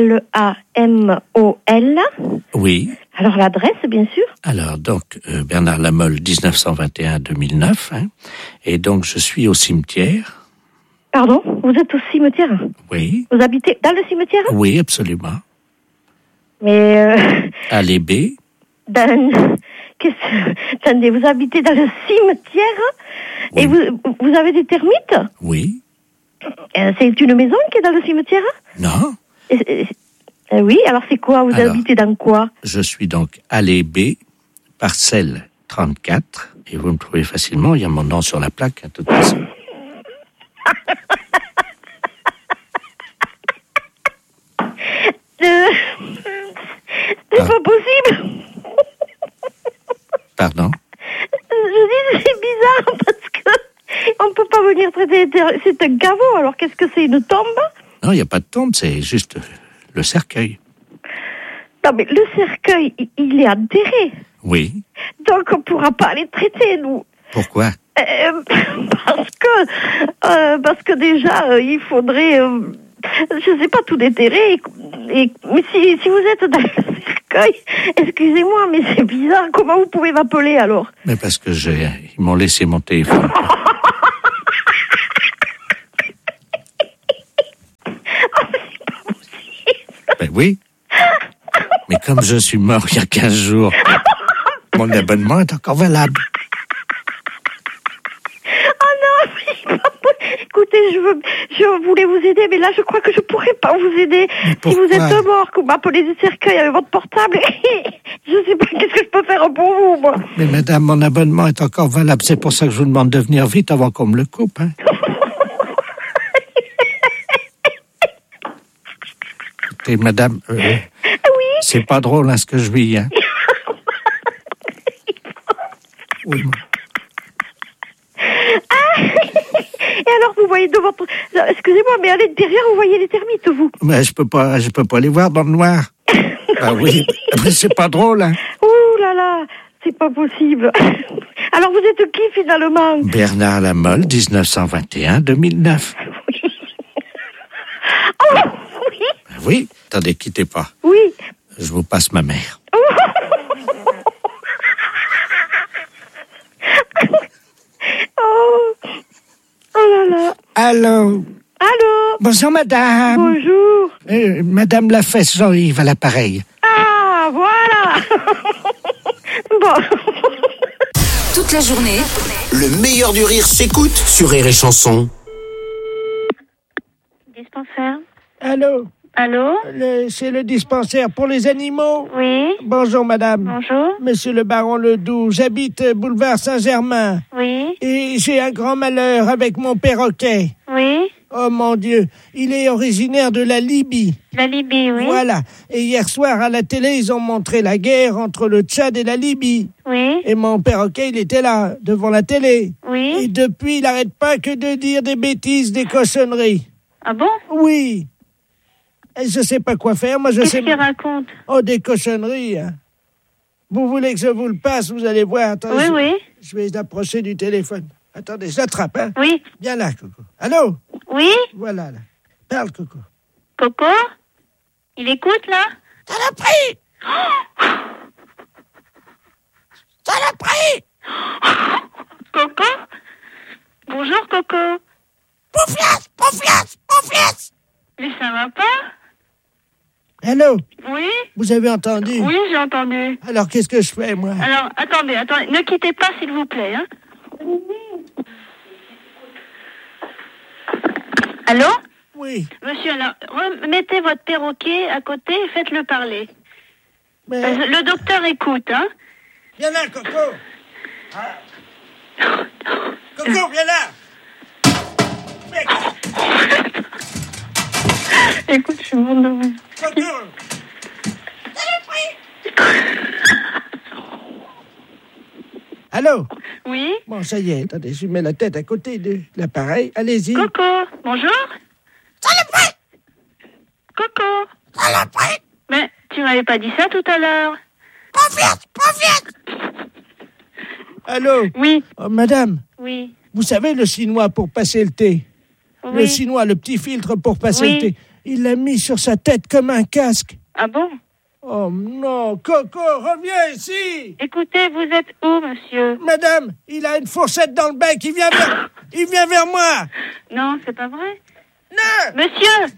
L-A-M-O-L. Oui. Alors l'adresse, bien sûr. Alors donc, Bernard Lamolle, 1921-2009. Hein, et donc, je suis au cimetière. Pardon? Vous êtes au cimetière? Oui. Vous habitez dans le cimetière? Oui, absolument. Mais... À l'Ébé. Attendez, vous habitez dans le cimetière? Oui. Et vous avez des termites? Oui. C'est une maison qui est dans le cimetière? Non. Oui, alors c'est quoi? Vous habitez dans quoi? Je suis donc allée B, parcelle 34, et vous me trouvez facilement, il y a mon nom sur la plaque, à toute façon. C'est pas possible. Pardon? Je dis c'est bizarre parce que on peut pas venir traiter. C'est un caveau, alors qu'est-ce que c'est, une tombe? Non, il n'y a pas de tombe, c'est juste le cercueil. Non, mais le cercueil, il est enterré. Oui. Donc on pourra pas les traiter, nous. Pourquoi? Parce que déjà, il faudrait, je sais pas, tout déterrer. Mais si vous êtes dans le cercueil, excusez-moi, mais c'est bizarre. Comment vous pouvez m'appeler alors? Mais parce que ils m'ont laissé mon téléphone. oui. Mais comme je suis mort il y a 15 jours, mon abonnement est encore valable. Oh non, écoutez, je voulais vous aider, mais là, je crois que je pourrais pas vous aider. Si vous êtes mort, que vous m'appelez du cercueil avec votre portable, je sais pas qu'est-ce que je peux faire pour vous, moi. Mais madame, mon abonnement est encore valable. C'est pour ça que je vous demande de venir vite avant qu'on me le coupe, hein. Écoutez, madame, oui. C'est pas drôle, hein, ce que je vis, hein. Oui, moi. Et alors, vous voyez de votre... Excusez-moi, mais à l'intérieur, vous voyez les termites, vous? Mais je peux pas les voir dans le noir. Ah oui, mais c'est pas drôle, hein. Ouh là là, c'est pas possible. Alors, vous êtes qui, finalement? Bernard Lamolle, 1921-2009. Oui. Oh, oui. Oui, attendez, quittez pas. Oui. Je vous passe ma mère. Oh là là. Allô? Bonjour, madame. Bonjour. Madame Lafesse, Jean-Yves à l'appareil. Ah, voilà. Bon. Toute la journée, le meilleur du rire s'écoute sur Rire et Chanson. Dispensaire. Allô? Allô? C'est le dispensaire pour les animaux? Oui. Bonjour, madame. Bonjour. Monsieur le baron Ledoux, j'habite boulevard Saint-Germain. Oui. Et j'ai un grand malheur avec mon perroquet. Oui. Oh mon Dieu, il est originaire de la Libye. La Libye, oui. Voilà. Et hier soir, à la télé, ils ont montré la guerre entre le Tchad et la Libye. Oui. Et mon perroquet, il était là, devant la télé. Oui. Et depuis, il n'arrête pas que de dire des bêtises, des cochonneries. Ah bon? Oui. Et je sais pas quoi faire, moi je sais... Qu'est-ce qu'il raconte? Oh, des cochonneries, hein. Vous voulez que je vous le passe, vous allez voir. Attendez, oui. Je vais approcher du téléphone. Attendez, je l'attrape, hein. Oui. Viens là, Coco. Allô? Oui. Voilà, là. Parle, Coco. Coco? Il écoute, là? Ça l'a pris! Ça l'a pris! Coco? Bonjour, Coco. Pouffias! Pouffias! Pouffias! Mais ça va pas? Allô? Oui? Vous avez entendu? Oui, j'ai entendu. Alors, qu'est-ce que je fais, moi? Alors, attendez. Ne quittez pas, s'il vous plaît, hein? Allô? Oui. Monsieur, alors, remettez votre perroquet à côté et faites-le parler. Mais... Le docteur écoute, hein? Viens là, Coco. Ah. Coco, viens là. Écoute, je suis morte de rire. Coco. Allô? Oui? Bon, ça y est, attendez, je mets la tête à côté de l'appareil. Allez-y. Coco, bonjour? Saloperie! Coco! Saloperie! Mais tu m'avais pas dit ça tout à l'heure. Pas vite! Allô? Oui. Oh, madame? Oui. Vous savez le chinois pour passer le thé? Oui. Le chinois, le petit filtre pour passer le thé. Il l'a mis sur sa tête comme un casque. Ah bon? Oh non, Coco, reviens ici! Écoutez, vous êtes où, monsieur? Madame, il a une fourchette dans le bec, il vient vers moi! Non, c'est pas vrai? Non! Monsieur!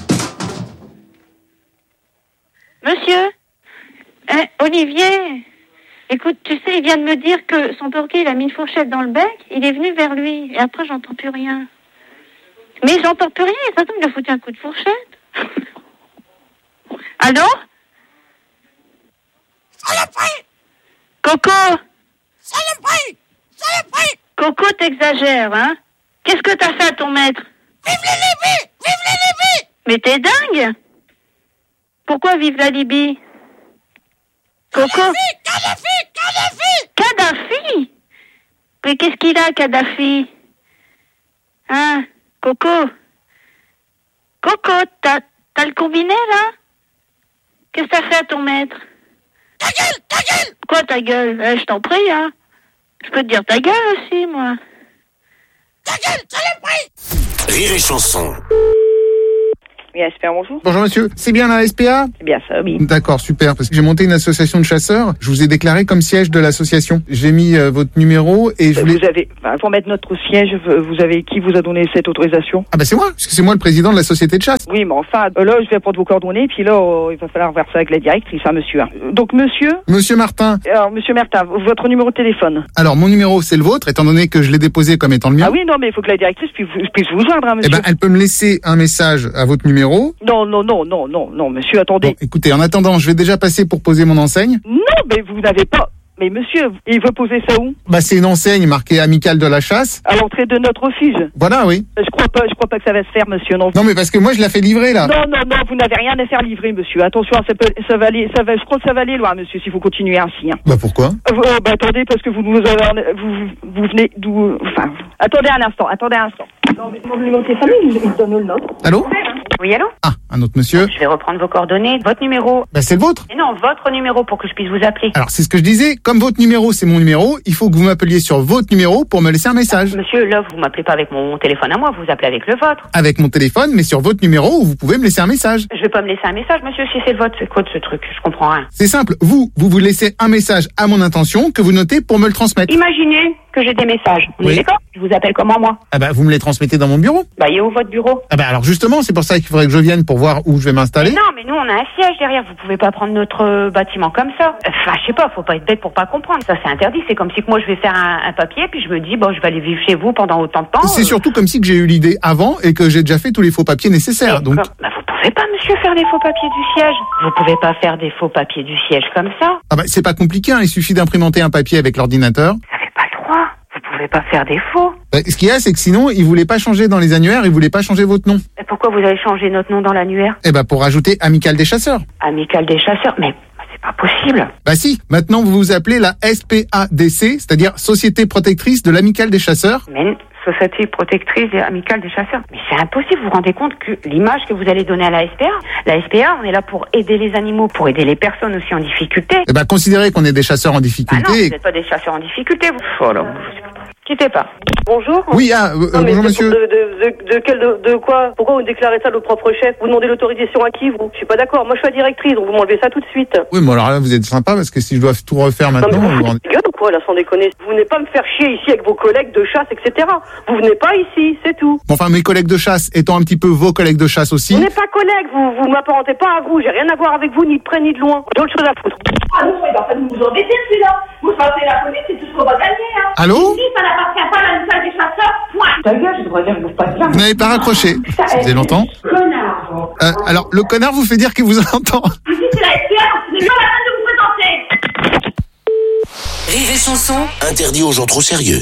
Monsieur? Olivier! Écoute, tu sais, il vient de me dire que son perroquet, il a mis une fourchette dans le bec, il est venu vers lui, et après, j'entends plus rien. Mais j'entends plus rien, ça tombe, il a foutu un coup de fourchette. Allô? Saloperie! Coco! Saloperie! Saloperie! Coco, t'exagères, hein? Qu'est-ce que t'as fait à ton maître? Vive la Libye! Vive la Libye! Mais t'es dingue! Pourquoi vive la Libye? Coco? Kadhafi! Mais qu'est-ce qu'il a, Kadhafi? Hein? Coco? Coco, t'as le combiné, là? Qu'est-ce que t'as fait à ton maître? Ta gueule! Quoi, ta gueule? Je t'en prie, hein? Je peux te dire ta gueule aussi, moi. Ta gueule, saloperie! Rire et Chanson. Oui, SPA, bonjour. Bonjour monsieur, c'est bien la SPA? C'est bien ça, oui. D'accord, super, parce que j'ai monté une association de chasseurs. Je vous ai déclaré comme siège de l'association. J'ai mis votre numéro et je voulais... Vous avez, pour mettre notre siège, qui vous a donné cette autorisation? Ah bah c'est moi, parce que c'est moi le président de la société de chasse. Oui, mais enfin, là, je vais prendre vos coordonnées, puis là, il va falloir voir ça avec la directrice, hein, monsieur. Donc, monsieur? Monsieur Martin. Alors, monsieur Martin, votre numéro de téléphone? Alors, mon numéro, c'est le vôtre, étant donné que je l'ai déposé comme étant le mien. Ah oui, non, mais il faut que la directrice puisse vous joindre, hein, monsieur. Eh ben, elle peut me laisser un message à votre numéro. Non, monsieur, attendez. Bon, écoutez, en attendant, je vais déjà passer pour poser mon enseigne. Non, mais vous n'avez pas... Mais monsieur, il veut poser ça où? Bah, c'est une enseigne marquée Amicale de la chasse. À l'entrée de notre refuge. Voilà, oui. Je crois pas que ça va se faire, monsieur, non. Non, mais parce que moi, je la fais livrer, là. Non, vous n'avez rien à faire livrer, monsieur. Attention, je crois que ça va aller loin, monsieur, si vous continuez ainsi, hein. Bah, pourquoi? Attendez, parce que vous venez d'où, enfin, attendez un instant. Non, mais mon numéro de téléphone, il donne le nôtre. Allô? Oui, allô? Ah, un autre monsieur. Je vais reprendre vos coordonnées. Votre numéro. Bah, c'est le vôtre. Et non, votre numéro pour que je puisse vous appeler. Alors, c'est ce que je disais. Comme votre numéro, c'est mon numéro, il faut que vous m'appeliez sur votre numéro pour me laisser un message. Monsieur, là, vous m'appelez pas avec mon téléphone à moi, vous appelez avec le vôtre. Avec mon téléphone, mais sur votre numéro, où vous pouvez me laisser un message. Je vais pas me laisser un message, monsieur, si c'est le vôtre. C'est quoi de ce truc? Je comprends rien. C'est simple. Vous laissez un message à mon intention que vous notez pour me le transmettre. Imaginez que j'ai des messages. On est d'accord? Je vous appelle comment, moi? Ah bah, vous me les transmettez dans mon bureau. Bah, il est où votre bureau? Ah bah, alors justement, c'est pour ça qu'il faudrait que je vienne pour voir où je vais m'installer. Non, mais nous, on a un siège derrière. Vous pouvez pas prendre notre bâtiment comme ça. Enfin, je sais pas, faut pas être bête pour pas comprendre. Ça, c'est interdit. C'est comme si que moi, je vais faire un papier, puis je me dis, bon, je vais aller vivre chez vous pendant autant de temps. C'est surtout comme si que j'ai eu l'idée avant et que j'ai déjà fait tous les faux papiers nécessaires. Donc... Bah, vous pouvez pas, monsieur, faire des faux papiers du siège. Vous pouvez pas faire des faux papiers du siège comme ça. Ah bah, c'est pas compliqué, hein. Il suffit d'imprimenter un papier avec l'ordinateur. Vous avez pas le droit. Vous pouvez pas faire des faux. Bah, ce qu'il y a, c'est que sinon, ils voulaient pas changer dans les annuaires, ils voulaient pas changer votre nom. Et pourquoi vous avez changé notre nom dans l'annuaire? Eh bah, pour rajouter Amicale des chasseurs. Amicale des chasseurs? Mais c'est pas possible. Bah si, maintenant vous vous appelez la SPADC, c'est-à-dire Société Protectrice de l'Amicale des chasseurs. Mais Société Protectrice et Amicale des chasseurs. Mais c'est impossible, vous vous rendez compte que l'image que vous allez donner à la SPA, on est là pour aider les animaux, pour aider les personnes aussi en difficulté. Eh bah, considérez qu'on est des chasseurs en difficulté. Ah non, vous n'êtes pas des chasseurs en difficulté, vous. Voilà. Quittez pas. Bonjour. Oui, bonjour monsieur. De quoi? Pourquoi vous déclarez ça à votre propre chef? Vous demandez l'autorisation à qui, vous? Je suis pas d'accord. Moi, je suis la directrice, donc vous m'enlevez ça tout de suite. Oui, mais alors là, vous êtes sympa parce que si je dois tout refaire maintenant... Non, mais vous gueule ou quoi, là, sans déconner? Vous venez pas me faire chier ici avec vos collègues de chasse, etc. Vous venez pas ici, c'est tout. Bon, enfin, mes collègues de chasse étant un petit peu vos collègues de chasse aussi... Vous n'êtes pas collègues, vous m'apparentez pas à vous. J'ai rien à voir avec vous, ni de près ni de loin. J'ai autre chose à foutre. Ah non, il va pas nous embêter, celui-là. Vous passez la police, c'est tout ce qu'on va gagner, hein. Allô? Ici, ça n'appartient pas à la salle des chasseurs, point. Ta gueule, je devrais dire que vous passez bien. Vous n'avez pas raccroché. Ça faisait longtemps. Connard. Alors, le connard vous fait dire qu'il vous entend. Ici, c'est la SPA, donc c'est pas la peine de vous présenter. Rire et chanson, interdit aux gens trop sérieux.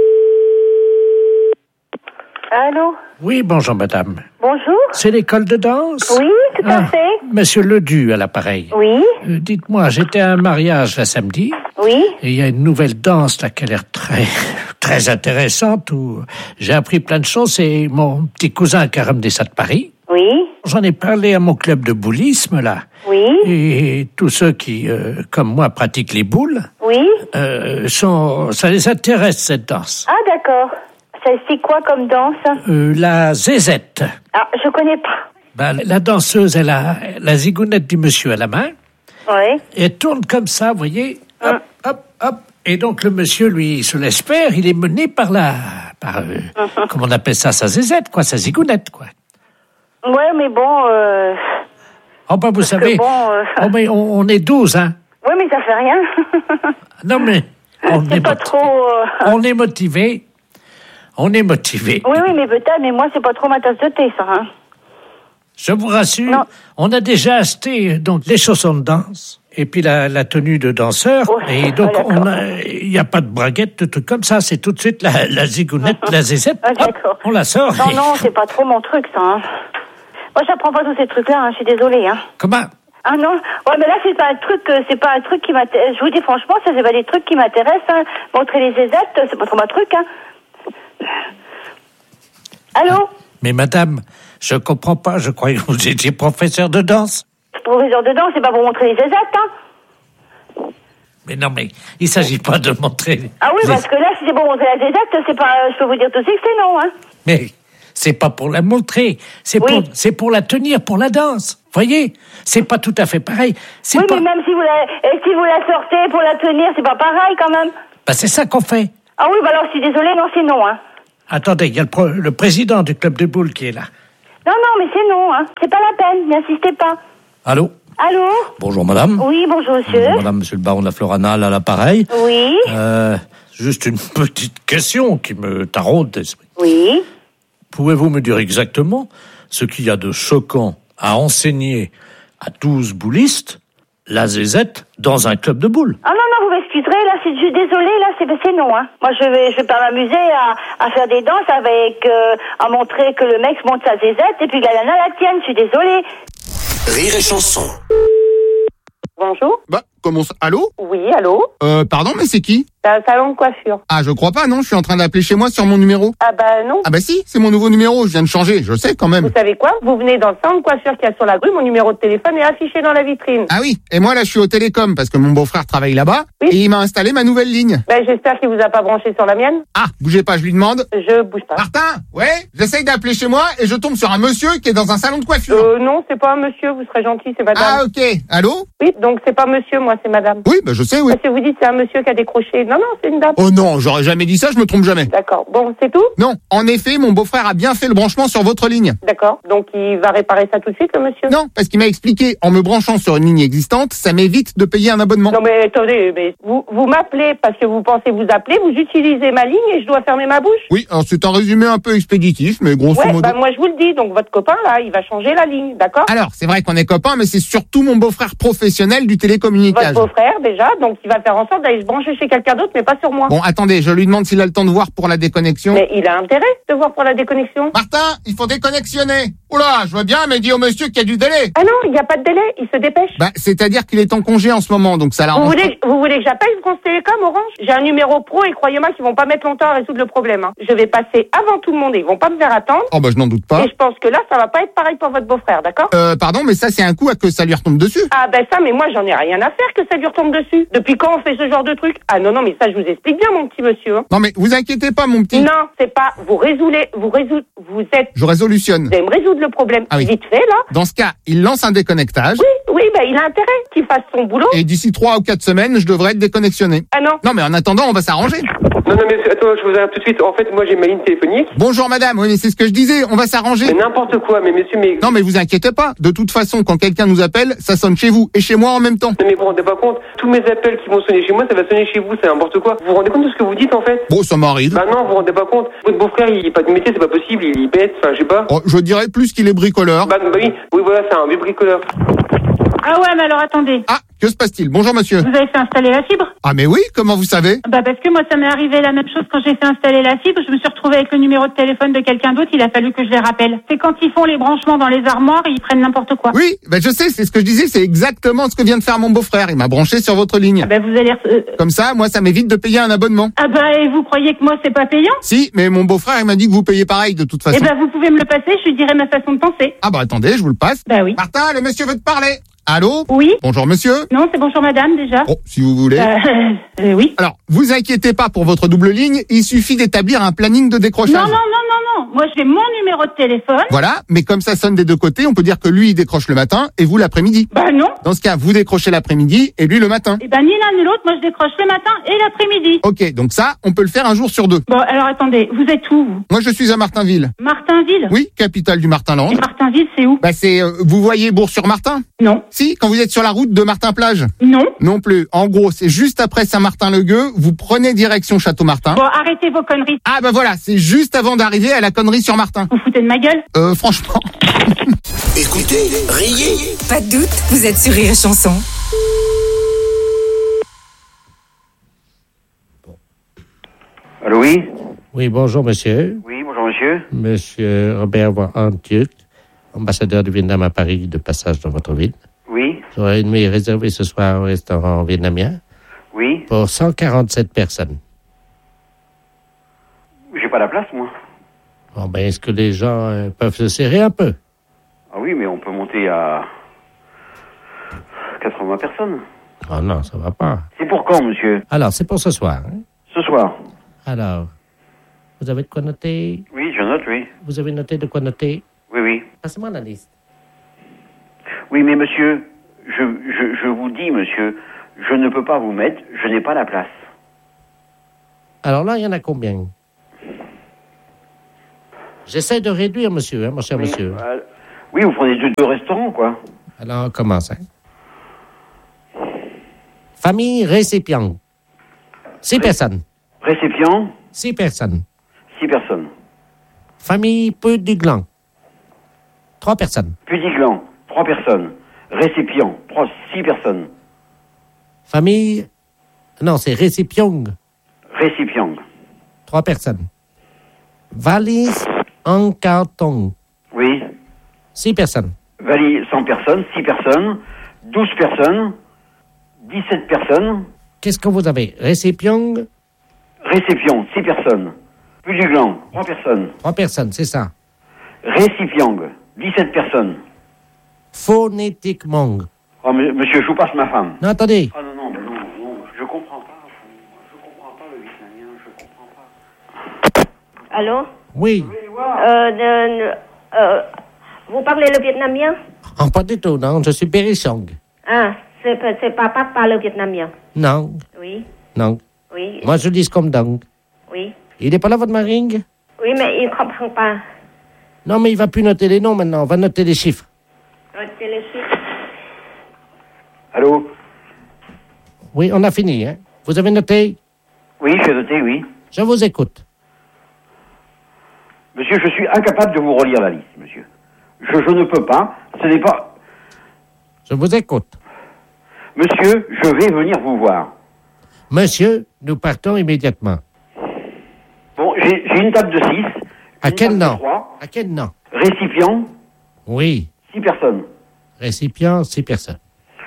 Allô? Oui, bonjour madame. Bonjour. C'est l'école de danse? Oui, tout à fait. Monsieur Ledu à l'appareil. Oui. Dites-moi, j'étais à un mariage là samedi. Oui. Et il y a une nouvelle danse là qui a l'air très intéressante où j'ai appris plein de choses. C'est mon petit cousin qui a ramené ça de Paris. Oui. J'en ai parlé à mon club de boulisme là. Oui. Et tous ceux qui, comme moi, pratiquent les boules. Oui. Ça les intéresse cette danse. Ah d'accord. C'est quoi comme danse? La zézette. Ah, je connais pas. Ben, la danseuse, elle a la zigounette du monsieur à la main. Oui. Et elle tourne comme ça, vous voyez. Hop, hop, hop. Et donc le monsieur, lui, se laisse faire. Il est mené par comment on appelle ça, sa zézette, quoi, sa zigounette, quoi. Ouais, mais bon... Oh, ben, vous savez, mais on est 12, hein. Oui, mais ça fait rien. Non, mais... C'est pas trop... On est motivé. On est motivé. Oui, mais peut-être, mais moi, c'est pas trop ma tasse de thé, ça, hein. Je vous rassure, on a déjà acheté donc les chaussons de danse et puis la tenue de danseur. Oh, et donc, il n'y a pas de braguette, de trucs comme ça. C'est tout de suite la zigounette, la zézette. Hop, on la sort. Non, c'est pas trop mon truc, ça, hein. Moi, j'apprends pas tous ces trucs-là, hein. Je suis désolée, hein. Comment? Ah non, ouais, mais là c'est pas un truc qui m'intéresse. Je vous dis franchement, ça c'est pas des trucs qui m'intéressent. Hein. Montrer les zézettes, c'est pas trop ma truc. Hein. Allô? Mais madame, je comprends pas. Je croyais que vous étiez professeur de danse. Professeur de danse, c'est pas pour montrer les zézettes, hein. Mais non, mais il s'agit pas de montrer. Ah oui, parce que là, si c'est pour montrer la zézette, c'est pas. Je peux vous dire tout de suite que c'est non, hein. Mais c'est pas pour la montrer, c'est pour la tenir pour la danse. Voyez, c'est pas tout à fait pareil. Mais même si vous la sortez pour la tenir, c'est pas pareil quand même. Bah c'est ça qu'on fait. Ah oui, bah alors je suis désolée, non, c'est non, hein. Attendez, il y a le président du club de boules qui est là. Non, mais c'est non, hein. C'est pas la peine, n'insistez pas. Allô? Bonjour, madame. Oui, bonjour, monsieur. Bonjour, madame, monsieur le baron de la Floranale à l'appareil. Oui. Juste une petite question qui me taraude d'esprit. Oui. Pouvez-vous me dire exactement ce qu'il y a de choquant à enseigner à 12 boulistes la zézette dans un club de boules? Ah non, vous m'excuserez, là, je suis désolée, là, c'est non, hein. Moi, je vais pas m'amuser à faire des danses avec, à montrer que le mec monte sa zézette et puis la nana la tienne, je suis désolée. Rire et chanson. Bonjour. Comment ça? Allô? Oui, allô? Pardon, mais c'est qui? C'est un salon de coiffure. Ah, je crois pas, non, je suis en train d'appeler chez moi sur mon numéro. Ah bah non. Ah bah si, c'est mon nouveau numéro, je viens de changer, je sais quand même. Vous savez quoi? Vous venez dans le salon de coiffure qu'il y a sur la rue, mon numéro de téléphone est affiché dans la vitrine. Ah oui, et moi là je suis au Télécom parce que mon beau-frère travaille là-bas, et il m'a installé ma nouvelle ligne. Ben j'espère qu'il vous a pas branché sur la mienne. Ah, bougez pas, je lui demande. Je bouge pas. Martin, ouais, j'essaye d'appeler chez moi et je tombe sur un monsieur qui est dans un salon de coiffure. Non, c'est pas un monsieur, vous serez gentil, c'est madame. Ah ok, allô? Oui, donc c'est pas monsieur, moi c'est madame. Oui, bah je sais, oui. Parce que vous dites c'est un monsieur qui a décroché. Non, c'est une dame. Oh non, j'aurais jamais dit ça, je me trompe jamais. D'accord, bon, c'est tout? Non, en effet, mon beau-frère a bien fait le branchement sur votre ligne. D'accord, donc il va réparer ça tout de suite, le monsieur? Non, parce qu'il m'a expliqué, en me branchant sur une ligne existante, ça m'évite de payer un abonnement. Non mais attendez, mais vous m'appelez parce que vous pensez vous appeler, vous utilisez ma ligne et je dois fermer ma bouche? Oui, alors c'est un résumé un peu expéditif, mais grosso modo... bah moi je vous le dis, donc votre copain là, il va changer la ligne, d'accord? Alors, c'est vrai qu'on est copains, mais c'est surtout mon beau-frère professionnel du télécommunication. Votre beau-frère déjà, donc il va faire en sorte d'aller se brancher chez quelqu'un d'autre, mais pas sur moi. Bon, attendez, je lui demande s'il a le temps de voir pour la déconnexion. Mais il a intérêt de voir pour la déconnexion. Martin, il faut déconnexionner. Oula, je vois bien, mais dis au monsieur qu'il y a du délai. Ah non, il n'y a pas de délai, il se dépêche. Bah, c'est-à-dire qu'il est en congé en ce moment, donc ça l'arrange. Vous voulez que j'appelle France Télécom, Orange? J'ai un numéro pro et croyez-moi qu'ils vont pas mettre longtemps à résoudre le problème, hein. Je vais passer avant tout le monde et ils vont pas me faire attendre. Oh bah je n'en doute pas. Et je pense que là, ça va pas être pareil pour votre beau-frère, d'accord? Pardon, mais ça c'est un coup à que ça lui retombe dessus. Ah ben ça, mais moi j'en ai rien à faire que ça lui retombe dessus. Depuis quand on fait ce genre de truc? Ah non, mais ça je vous explique bien, mon petit monsieur. Hein. Non mais vous inquiétez pas, mon petit. Non, c'est pas, vous êtes... Je résolutionne. Vous allez me résoudre le problème vite fait, là. Dans ce cas, il lance un déconnectage. Oui, bah il a intérêt qu'il fasse son boulot. Et d'ici 3 ou 4 semaines, je devrais être déconnexionné. Ah non. Non mais en attendant, on va s'arranger. Non, mais attends, je vous arrête tout de suite. En fait, moi, j'ai ma ligne téléphonique. Bonjour, madame. Oui, mais c'est ce que je disais. On va s'arranger. Mais n'importe quoi, mais monsieur, mais... Non, mais vous inquiétez pas. De toute façon, quand quelqu'un nous appelle, ça sonne chez vous et chez moi en même temps. Non, mais vous vous rendez pas compte. Tous mes appels qui vont sonner chez moi, ça va sonner chez vous. C'est n'importe quoi. Vous vous rendez compte de ce que vous dites, en fait? Bon, ça m'arrive. Bah non, vous vous rendez pas compte. Votre beau-frère, il est pas de métier, c'est pas possible. Il est bête, enfin, je sais pas. Oh, je dirais plus qu'il est bricoleur. Bah oui, voilà, c'est un vieux bricoleur. Ah ouais, mais alors attendez. Ah, que se passe-t-il? Bonjour, monsieur. Vous avez fait installer la fibre? Ah mais oui, comment vous savez? Bah parce que moi, ça m'est arrivé la même chose quand j'ai fait installer la fibre. Je me suis retrouvée avec le numéro de téléphone de quelqu'un d'autre. Il a fallu que je les rappelle. C'est quand ils font les branchements dans les armoires et ils prennent n'importe quoi. Oui, bah je sais, c'est ce que je disais. C'est exactement ce que vient de faire mon beau-frère. Il m'a branché sur votre ligne. Ah bah vous allez... Comme ça, moi, ça m'évite de payer un abonnement. Ah bah et vous croyez que moi, c'est pas payant? Si, mais mon beau-frère, il m'a dit que vous payez pareil de toute façon. Eh bah vous pouvez me le passer, je lui dirai ma façon de penser. Ah bah attendez, je vous le passe. Bah oui. Martin, le monsieur veut te parler. Allô? Oui. Bonjour monsieur. Non, c'est bonjour madame déjà. Oh, si vous voulez. Oui. Alors, vous inquiétez pas pour votre double ligne, il suffit d'établir un planning de décrochage. Non. Moi, j'ai mon numéro de téléphone. Voilà, mais comme ça sonne des deux côtés, on peut dire que lui, il décroche le matin et vous l'après-midi. Bah non. Dans ce cas, vous décrochez l'après-midi et lui le matin. Eh ben, ni l'un ni l'autre, moi, je décroche le matin et l'après-midi. Ok, donc ça, on peut le faire un jour sur deux. Bon, alors attendez, vous êtes où, vous? Moi, je suis à Martinville. Martinville? Oui, capitale du Martinland. Et Martinville, c'est où? Bah c'est, vous voyez Bourg-sur-Martin? Non. Si, quand vous êtes sur la route de Martin-Plage? Non. Non plus. En gros, c'est juste après Saint-Martin-le-Gueux, vous prenez direction Château-Martin. Bon, arrêtez vos conneries. Ah bah voilà, c'est juste avant d'arriver à la connerie sur Martin. Vous foutez de ma gueule? Franchement. Écoutez, riez. Pas de doute, vous êtes sur Rire et Chanson. Allô, oui? Oui, bonjour monsieur. Oui, bonjour monsieur. Monsieur Robert Antiuk, ambassadeur du Vietnam à Paris, de passage dans votre ville. Oui. J'aurais une nuit réservée ce soir au restaurant vietnamien. Oui. Pour 147 personnes. J'ai pas la place, moi. Bon, ben, est-ce que les gens peuvent se serrer un peu? Ah oui, mais on peut monter à 80 personnes. Oh non, ça va pas. C'est pour quand, monsieur? Alors, c'est pour ce soir. Hein? Ce soir. Alors, vous avez de quoi noter? Oui, je note. note, oui. Vous avez noté de quoi noter? Oui, oui. Passez-moi la liste. Oui, mais monsieur, je vous dis, monsieur, je ne peux pas vous mettre, je n'ai pas la place. Alors là, il y en a combien? J'essaie de réduire, monsieur, hein, mon cher monsieur. Oui, vous prenez deux restaurants, quoi. Alors, on commence. Hein. Famille récipient. 6 personnes. Récipient? 6 personnes. 6 personnes. Famille peu du gland. 3 personnes. Pudiglan, 3 personnes. Récipient, 6 personnes. Famille... Non, c'est récipient. Récipient. 3 personnes. Valise en carton. Oui. 6 personnes. Valise 100 personnes, 6 personnes, 12 personnes, 17 personnes. Qu'est-ce que vous avez? Récipient? Récipient, 6 personnes. Pudiglan, 3 personnes. 3 personnes, c'est ça. Récipient, 17 personnes. Phonétiquement. Oh, monsieur, je vous passe ma femme. Non, attendez. Ah non, je comprends pas. Je comprends pas le vietnamien, je comprends pas. Allô? Oui. Vous parlez le vietnamien? Oh, pas du tout, non. Je suis Bérichong. Ah, c'est papa parle le vietnamien. Non. Oui. Non. Oui. Moi, je dis comme donc. Oui. Il n'est pas là, votre maring? Oui, mais il ne comprend pas. Non, mais il va plus noter les noms maintenant. On va noter les chiffres. Notez les chiffres. Allô? Oui, on a fini, hein. Vous avez noté? Oui, j'ai noté, oui. Je vous écoute. Monsieur, je suis incapable de vous relire la liste, monsieur. Je ne peux pas. Ce n'est pas... Je vous écoute. Monsieur, je vais venir vous voir. Monsieur, nous partons immédiatement. Bon, j'ai une table de 6. À quel nom? À quel nom? Récipient? Oui. 6 personnes. Récipient, 6 personnes.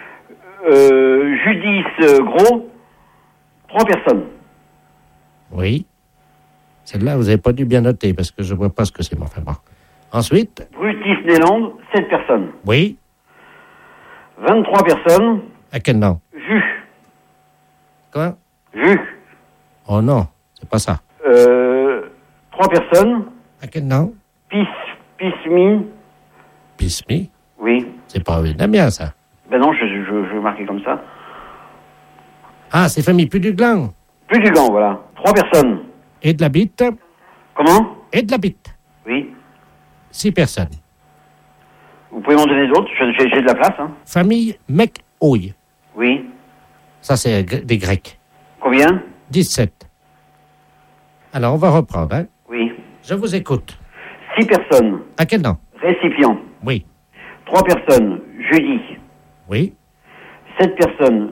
Judice Gros? 3 personnes. Oui. Celle-là, vous n'avez pas dû bien noter parce que je ne vois pas ce que c'est, mon frère. Bon. Ensuite? Brutus Néland, 7 personnes. Oui. 23 personnes. À quel nom? Jus. Quoi? Jus. Oh non, c'est pas ça. 3 personnes. À quel nom? Pismi. Pismi? Oui. C'est pas vietnamien, ça. Ben non, je vais marquer comme ça. Ah, c'est famille Pudiglan. Pudiglan, voilà. 3 personnes. Et de la bite? Comment? Et de la bite. Oui. 6 personnes. Vous pouvez m'en donner d'autres? J'ai de la place, hein. Famille Mec-Ouille. Oui. Ça, c'est des Grecs. Combien? 17. Alors, on va reprendre, hein. Oui. Je vous écoute. 6 personnes. À quel nom? Récipient. Oui. 3 personnes. Judy. Oui. 7 personnes.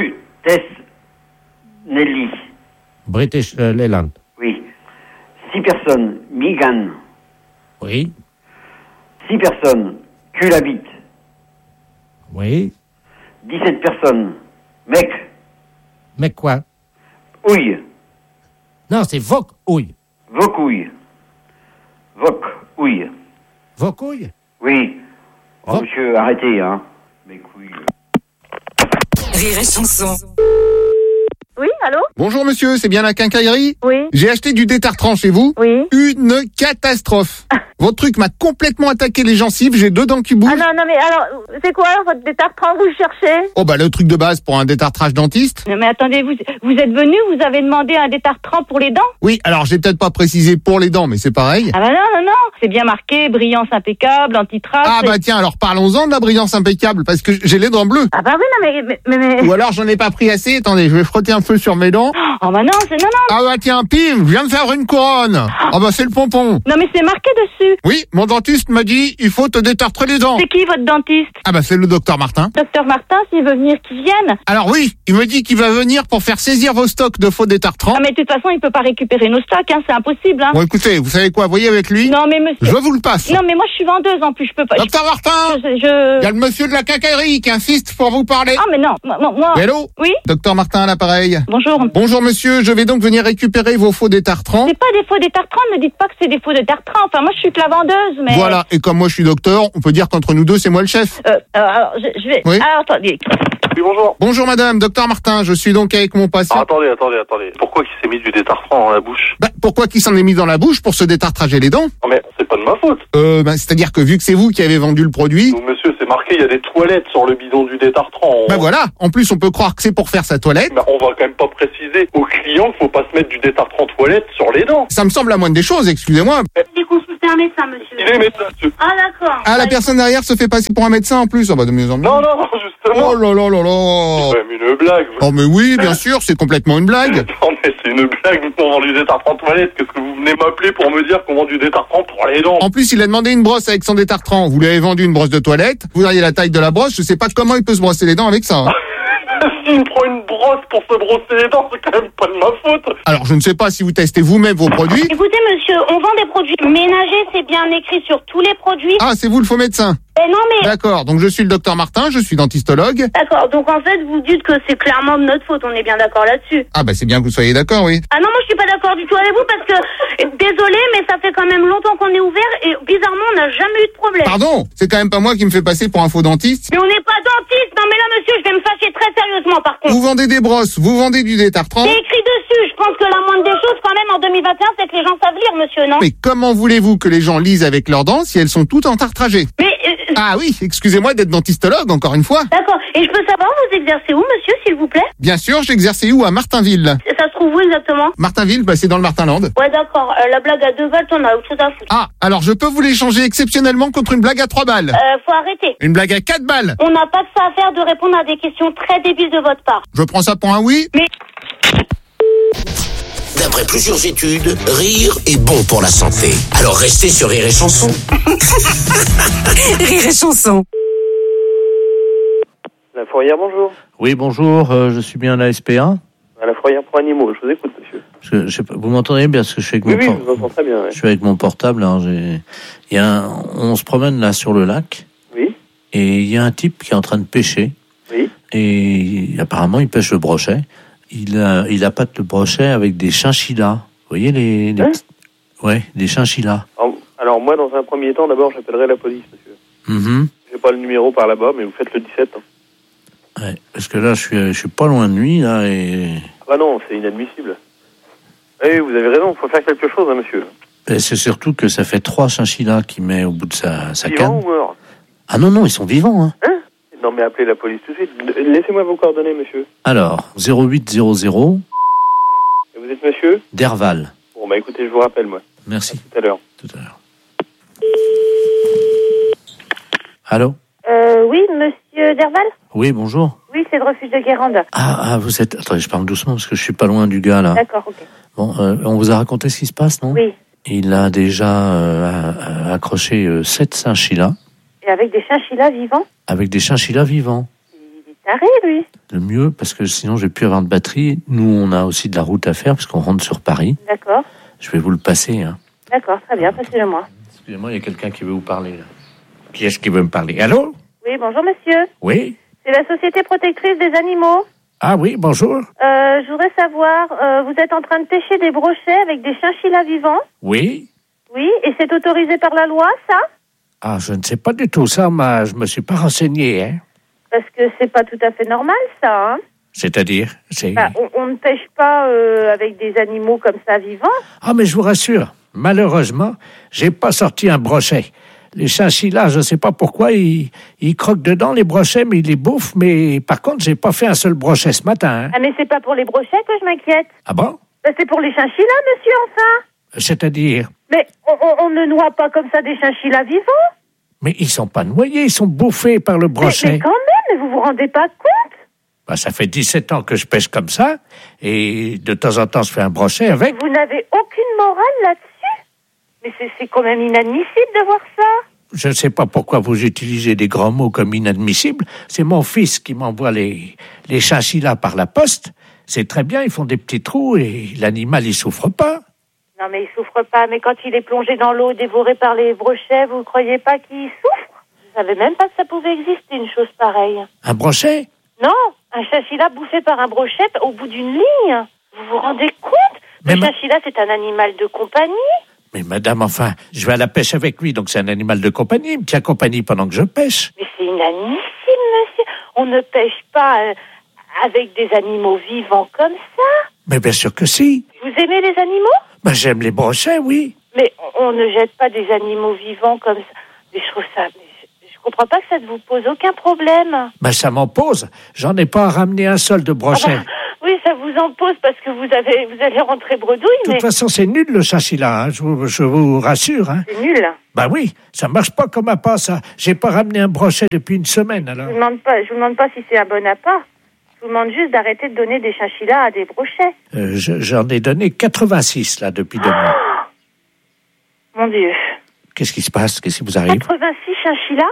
Nelly. British Leyland. Oui. 6 personnes. Migan. Oui. 6 personnes. Culabit. Oui. 17 personnes. Mec. Mec quoi? Ouille. Non, c'est Voc-Ouille. Vocouille. Voc-Ouille. Vocouille? Oui. Oh, monsieur, arrêtez, hein. Mes couilles. Rire et chanson. Oui, allô? Bonjour monsieur, c'est bien la quincaillerie? Oui. J'ai acheté du détartrant chez vous. Oui. Une catastrophe. Votre truc m'a complètement attaqué les gencives, j'ai 2 dents qui bougent. Ah non, mais alors, c'est quoi votre détartrant, vous cherchez? Oh bah le truc de base pour un détartrage dentiste. Non mais attendez, vous êtes venu, vous avez demandé un détartrant pour les dents? Oui, alors j'ai peut-être pas précisé pour les dents, mais c'est pareil. Ah bah non, c'est bien marqué, brillance impeccable, anti-trace. Ah bah tiens, alors parlons-en de la brillance impeccable, parce que j'ai les dents bleues. Ah bah oui, non mais... Ou alors j'en ai pas pris assez, attendez, je vais frotter un peu sur mes dents. Oh bah non, c'est non. Ah bah tiens, pim, je viens de faire une couronne. Ah bah c'est le pompon. Non mais c'est marqué dessus. Oui, mon dentiste m'a dit, il faut te détartrer les dents. C'est qui votre dentiste? Ah bah c'est le docteur Martin. Docteur Martin, s'il veut venir, qu'il vienne. Alors oui, il me dit qu'il va venir pour faire saisir vos stocks de faux détartrants. Ah mais de toute façon, il peut pas récupérer nos stocks, hein, c'est impossible. Hein. Bon écoutez, vous savez quoi, voyez avec lui. Non mais monsieur... Je vous le passe. Non mais moi je suis vendeuse en plus, je peux pas... Docteur Martin, il y a le monsieur de la quincaillerie qui insiste pour vous parler. Ah mais non, moi... Hello? Oui? Docteur Martin à l'appareil. Bonjour. Bonjour monsieur, je vais donc venir récupérer vos faux détartrants. C'est pas des faux détartrants, ne dites pas que c'est des faux détartrants. Enfin moi je suis que la vendeuse, mais... Voilà, et comme moi je suis docteur, on peut dire qu'entre nous deux c'est moi le chef. Alors je vais... Oui? Alors attendez... Oui, bonjour. Bonjour madame, docteur Martin, je suis donc avec mon patient. Ah, attendez. Pourquoi qu'il s'est mis du détartrant dans la bouche? Pourquoi qu'il s'en est mis dans la bouche pour se détartrager les dents? Non mais, c'est pas de ma faute. C'est-à-dire que vu que c'est vous qui avez vendu le produit... Donc, monsieur, c'est marqué, il y a des toilettes sur le bidon du détartrant. Voilà, en plus on peut croire que c'est pour faire sa toilette. Mais on va quand même pas préciser aux clients qu'il faut pas se mettre du détartrant toilette sur les dents. Ça me semble la moindre des choses, excusez-moi. J'ai consulté un médecin, monsieur. Il est médecin, monsieur. Ah, d'accord. Ah, la personne derrière se fait passer pour un médecin en plus. Ah bah de mieux en mieux. Non, justement. Oh là là là là. C'est quand même une blague. Oh mais oui, bien sûr, c'est complètement une blague. Non mais c'est une blague, on vend du détartrant toilette. Qu'est-ce que vous venez m'appeler pour me dire qu'on vend du détartrant pour les dents? En plus, il a demandé une brosse avec son détartrant. Vous lui avez vendu une brosse de toilette. Vous auriez la taille de la brosse. Je sais pas comment il peut se brosser les dents avec ça. Hein. S'il me prend une brosse pour se brosser les dents, c'est quand même pas de ma faute. Alors, je ne sais pas si vous testez vous-même vos produits. Écoutez, monsieur, on vend des produits ménagers, c'est bien écrit sur tous les produits. Ah, c'est vous le faux médecin. Non, mais... D'accord, donc je suis le docteur Martin, je suis dentistologue. D'accord, donc en fait, vous dites que c'est clairement de notre faute, on est bien d'accord là-dessus. Ah bah c'est bien que vous soyez d'accord, oui. Ah non, moi je suis pas d'accord du tout avec vous parce que, désolé, mais ça fait quand même longtemps qu'on est ouvert et bizarrement, on n'a jamais eu de problème. Pardon, c'est quand même pas moi qui me fais passer pour un faux dentiste. Mais on n'est pas dentiste, non mais là monsieur, je vais me fâcher très sérieusement par contre. Vous vendez des brosses, vous vendez du détartrant. C'est écrit dessus, je pense que la moindre des choses quand même en 2021, c'est que les gens savent lire, monsieur, non? Mais comment voulez-vous que les gens lisent avec leurs dents si elles sont toutes entartragées? Mais... Ah oui, excusez-moi d'être dentistologue, encore une fois. D'accord. Et je peux savoir, vous exercez où, monsieur, s'il vous plaît? Bien sûr, j'exerçais où? À Martinville. Ça se trouve où exactement? Martinville, c'est dans le Martinland. Ouais, d'accord. La blague à 2 balles, t'en as autre chose à foutre. Ah, alors je peux vous l'échanger exceptionnellement contre une blague à 3 balles. Faut arrêter. Une blague à 4 balles. On n'a pas que ça à faire de répondre à des questions très débiles de votre part. Je prends ça pour un oui. Mais... D'après plusieurs études, rire est bon pour la santé. Alors restez sur Rire et Chanson. Rire et Chanson. La fourrière, bonjour. Oui, bonjour, je suis bien à la SPA. À la fourrière pour animaux, je vous écoute, monsieur. Parce que, je sais pas, vous m'entendez bien parce que je suis avec oui, je vous entends très bien. Ouais. Je suis avec mon portable. Alors on se promène là sur le lac. Oui. Et il y a un type qui est en train de pêcher. Oui. Et apparemment, il pêche le brochet. Il appâte le brochet avec des chinchillas. Vous voyez les ouais, des chinchillas. Alors moi, dans un premier temps, d'abord, j'appellerai la police, monsieur. Mm-hmm. J'ai pas le numéro par là-bas, mais vous faites le 17. Hein. Ouais, parce que là, je suis pas loin de lui, là, et... Ah bah non, c'est inadmissible. Oui, vous avez raison, il faut faire quelque chose, hein, monsieur. Et c'est surtout que ça fait 3 chinchillas qu'il met au bout de sa canne. Vivants ou morts? Ah non, ils sont vivants, hein. Non, mais appelez la police tout de suite. Laissez-moi vos coordonnées, monsieur. Alors, 0800... Et vous êtes monsieur? Derval. Bon, bah écoutez, je vous rappelle, moi. Merci. À tout à l'heure. Tout à l'heure. Allô? Oui, monsieur Derval? Oui, bonjour. Oui, c'est le refuge de Guérande. Ah, vous êtes... Attendez, je parle doucement parce que je suis pas loin du gars, là. D'accord, ok. Bon, on vous a raconté ce qui se passe, non? Oui. Il a déjà accroché 7 chinchillas. Et avec des chinchillas vivants? Avec des chinchillas vivants. Il est taré, lui. Le mieux, parce que sinon je vais plus avoir de batterie. Nous, on a aussi de la route à faire parce qu'on rentre sur Paris. D'accord. Je vais vous le passer. Hein. D'accord, très bien, passez-le-moi. Excusez-moi, il y a quelqu'un qui veut vous parler, là. Qui est-ce qui veut me parler? Allô? Oui, bonjour, monsieur. Oui? C'est la Société Protectrice des Animaux. Ah oui, bonjour. Je voudrais savoir, vous êtes en train de pêcher des brochets avec des chinchillas vivants? Oui? Oui, et c'est autorisé par la loi, ça? Ah, je ne sais pas du tout ça, mais je me suis pas renseigné, hein. Parce que c'est pas tout à fait normal, ça, hein. C'est-à-dire? On ne pêche pas avec des animaux comme ça vivants. Ah, mais je vous rassure, malheureusement, j'ai pas sorti un brochet. Les chinchillas, je sais pas pourquoi, ils croquent dedans les brochets, mais ils les bouffent. Mais par contre, j'ai pas fait un seul brochet ce matin. Hein. Ah, mais c'est pas pour les brochets que je m'inquiète. Ah bon? C'est pour les chinchillas, monsieur, enfin. C'est-à-dire? Mais on ne noie pas comme ça des chinchillas vivants. Mais ils sont pas noyés, ils sont bouffés par le brochet. Mais quand même, vous vous rendez pas compte? Bah, ça fait 17 ans que je pêche comme ça, et de temps en temps, je fais un brochet avec. Vous n'avez aucune morale là-dessus? Mais c'est quand même inadmissible de voir ça. Je ne sais pas pourquoi vous utilisez des grands mots comme inadmissible. C'est mon fils qui m'envoie les chinchillas par la poste. C'est très bien, ils font des petits trous et l'animal, il souffre pas. Non, mais il souffre pas. Mais quand il est plongé dans l'eau, dévoré par les brochets, vous ne croyez pas qu'il souffre? Je savais même pas que ça pouvait exister, une chose pareille. Un brochet? Non, un chinchilla bouffé par un brochet au bout d'une ligne. Vous vous rendez compte? Le chinchilla, c'est un animal de compagnie. Mais madame, enfin, je vais à la pêche avec lui, donc c'est un animal de compagnie. Il me tient compagnie pendant que je pêche. Mais c'est inadmissible, monsieur. On ne pêche pas avec des animaux vivants comme ça. Mais bien sûr que si. Vous aimez les animaux? Ben, j'aime les brochets, oui. Mais on ne jette pas des animaux vivants comme ça. Mais je trouve ça... Je comprends pas que ça ne vous pose aucun problème. Ben, ça m'en pose. J'en ai pas ramené un seul de brochet. Oui, ça vous en pose parce que vous allez rentrer bredouille, mais... De toute façon, c'est nul le chachila, hein, je vous rassure. Hein. C'est nul. Ben oui, ça marche pas comme appât, ça. J'ai pas ramené un brochet depuis une semaine, alors. Je vous demande pas si c'est un bon appât. Je vous demande juste d'arrêter de donner des chinchillas à des brochets. J'en ai donné 86, là, depuis 2 mois. Mon Dieu. Qu'est-ce qui se passe? Qu'est-ce qui vous arrive? 86 chinchillas?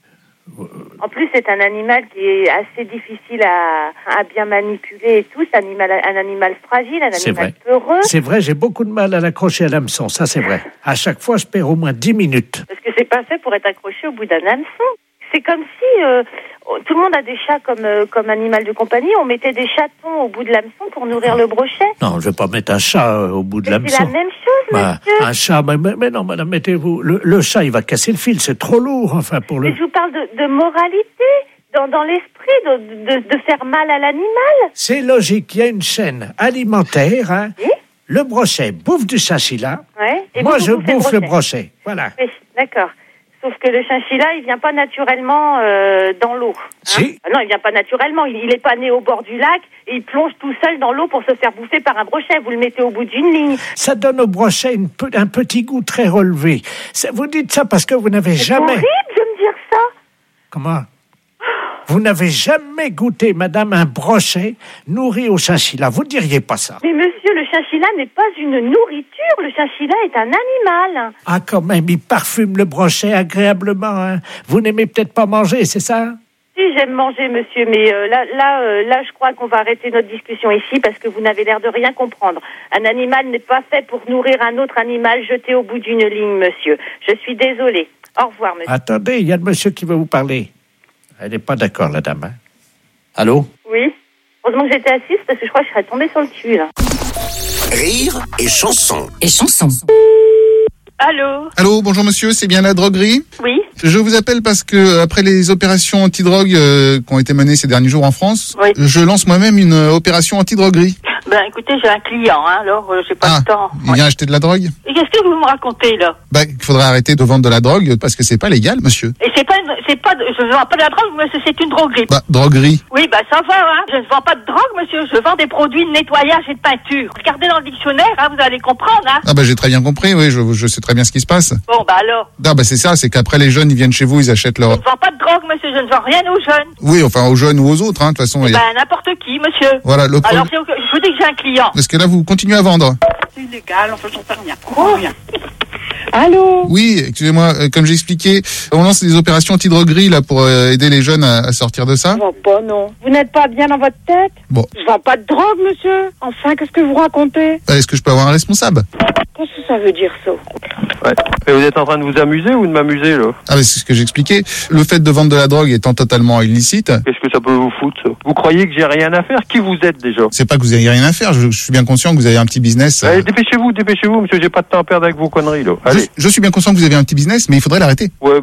En plus, c'est un animal qui est assez difficile à bien manipuler et tout. C'est un animal fragile, un animal peureux. C'est vrai, j'ai beaucoup de mal à l'accrocher à l'hameçon, ça c'est vrai. À chaque fois, je perds au moins 10 minutes. Parce que c'est pas fait pour être accroché au bout d'un hameçon. C'est comme si tout le monde a des chats comme animal de compagnie. On mettait des chatons au bout de l'hameçon pour nourrir le brochet. Non, je vais pas mettre un chat au bout de l'hameçon. C'est la même chose, monsieur. Un chat, mais non, madame, mettez-vous... Le chat, il va casser le fil, c'est trop lourd, enfin, pour le... Mais je vous parle de moralité, dans l'esprit, de faire mal à l'animal. C'est logique, il y a une chaîne alimentaire, hein. Oui? Le brochet bouffe du chinchilla. Ouais. Et moi, je bouffe le brochet. Voilà. Oui, d'accord. Sauf que le chinchilla, il vient pas naturellement dans l'eau. Hein? Si. Non, il vient pas naturellement. Il est pas né au bord du lac et il plonge tout seul dans l'eau pour se faire bouffer par un brochet. Vous le mettez au bout d'une ligne. Ça donne au brochet un petit goût très relevé. Vous dites ça parce que vous n'avez jamais... C'est horrible de me dire ça. Comment? Vous n'avez jamais goûté, madame, un brochet nourri au chinchilla. Vous ne diriez pas ça. Mais monsieur, le chinchilla n'est pas une nourriture. Le chinchilla est un animal. Ah, quand même, il parfume le brochet agréablement. Hein. Vous n'aimez peut-être pas manger, c'est ça? Si, j'aime manger, monsieur, mais là, je crois qu'on va arrêter notre discussion ici parce que vous n'avez l'air de rien comprendre. Un animal n'est pas fait pour nourrir un autre animal jeté au bout d'une ligne, monsieur. Je suis désolée. Au revoir, monsieur. Attendez, il y a le monsieur qui veut vous parler. Elle n'est pas d'accord, la dame. Hein? Allô? Oui. Heureusement que j'étais assise parce que je crois que je serais tombée sur le cul, là. Rire et chanson. Allô? Allô, bonjour monsieur, c'est bien la droguerie? Oui. Je vous appelle parce que après les opérations anti-drogue qui ont été menées ces derniers jours en France, oui. Je lance moi-même une opération anti-droguerie. Ben écoutez, j'ai un client, hein, alors j'ai pas le temps. Il vient acheter de la drogue? Et qu'est-ce que vous me racontez là? Il faudrait arrêter de vendre de la drogue parce que c'est pas légal, monsieur. Et je ne vends pas de la drogue, monsieur, c'est une droguerie. Droguerie. Oui, ça va, hein. Je ne vends pas de drogue, monsieur, je vends des produits de nettoyage et de peinture. Regardez dans le dictionnaire, hein, vous allez comprendre, hein. J'ai très bien compris, oui, je sais très bien ce qui se passe. Bon, alors. Non, c'est ça, c'est qu'après les jeunes, ils viennent chez vous, ils achètent leur... Je ne vends pas de drogue, monsieur, je ne vends rien aux jeunes. Oui, enfin, aux jeunes ou aux autres, hein, de toute façon. N'importe qui, monsieur. Voilà, Alors, je vous dis que j'ai un client. Parce que là, vous continuez à vendre. C'est illégal, enfin, j'en sais rien. Rien. Allô? Oui, excusez-moi, comme j'ai expliqué, on lance des opérations anti-droguerie là pour aider les jeunes à sortir de ça. Je vends pas, non. Vous n'êtes pas bien dans votre tête? Bon. Je vends pas de drogue, monsieur. Enfin, qu'est-ce que vous racontez? Est-ce que je peux avoir un responsable? Qu'est-ce que ça veut dire, ça? Ouais. Et vous êtes en train de vous amuser ou de m'amuser, là? C'est ce que j'expliquais. Le fait de vendre de la drogue étant totalement illicite. Qu'est-ce que ça peut vous foutre, ça? Vous croyez que j'ai rien à faire? Qui vous êtes, déjà? C'est pas que vous avez rien à faire. Je suis bien conscient que vous avez un petit business. Allez, dépêchez-vous, monsieur. J'ai pas de temps à perdre avec vos conneries, là. Allez. Je suis bien conscient que vous avez un petit business, mais il faudrait l'arrêter. Ouais,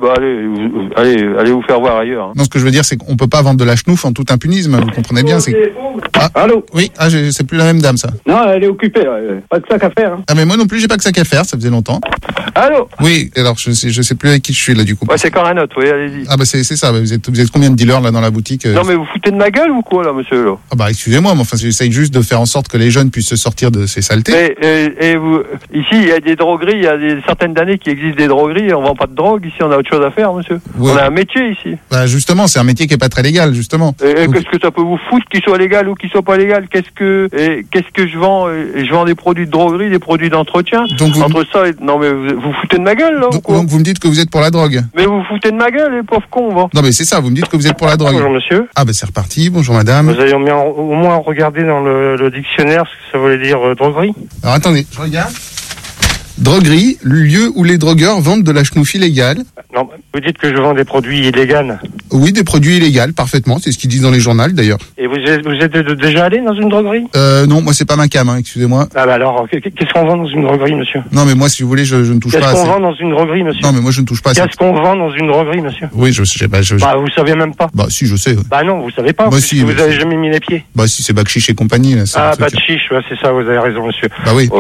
allez vous faire voir ailleurs. Hein. Non, ce que je veux dire, c'est qu'on peut pas vendre de la schnouf en tout impunisme. Vous comprenez bien, c'est... Allô? Oui, c'est plus la même dame, ça. Non, elle est occupée, pas que ça qu'à faire. Hein. Mais moi non plus, j'ai pas que ça qu'à faire, ça faisait longtemps. Allô? Oui, alors je sais plus avec qui je suis là du coup. Ouais, c'est Coranote, oui, allez-y. C'est ça, vous êtes combien de dealers là dans la boutique? Non mais vous foutez de ma gueule ou quoi là, monsieur là? Excusez-moi, mais enfin j'essaye juste de faire en sorte que les jeunes puissent se sortir de ces saletés. Et vous, ici il y a des drogueries, il y a des certaines années qui existent des drogueries et on vend pas de drogue, ici on a autre chose à faire, monsieur. Ouais. On a un métier ici. Justement, c'est un métier qui est pas très légal, justement. Et qu'est-ce que ça peut vous foutre qu'il soit légal ou qu'il soit pas légal? Qu'est-ce que je vends? Je vends des produits de droguerie, des produits d'entretien. Donc entre ça et... Non mais vous foutez de ma guelle là ou quoi? Donc vous me dites que vous êtes pour la drogue? Mais vous foutez de ma gueule, les pauvres cons, va. Non mais c'est ça, vous me dites que vous êtes pour la drogue. Bonjour monsieur. C'est reparti, bonjour madame. Vous avez au moins regardé dans le dictionnaire ce que ça voulait dire droguerie? Alors attendez, je regarde. Droguerie, lieu où les drogueurs vendent de la schnouf illégale. Non, vous dites que je vends des produits illégaux. Oui, des produits illégaux, parfaitement. C'est ce qu'ils disent dans les journaux, d'ailleurs. Et vous êtes déjà allé dans une droguerie? Non, moi, c'est pas ma cam, hein, excusez-moi. Ah bah alors, qu'est-ce qu'on vend dans une droguerie, monsieur? Non, mais moi, si vous voulez, je ne touche pas à ça. Qu'est-ce qu'on vend dans une droguerie, monsieur? Non, mais moi, je ne touche pas à ça. Qu'est-ce qu'on vend dans une droguerie, monsieur? Oui, je sais. Bah, vous savez même pas. Bah, si, je sais. Ouais. Bah non, vous savez pas. Bah, si, vous avez jamais mis les pieds. Bah, si, c'est Bakchiche et compagnie, là. Ah, Bakchiche, ouais, c'est ça, vous avez raison, monsieur. Bah oui.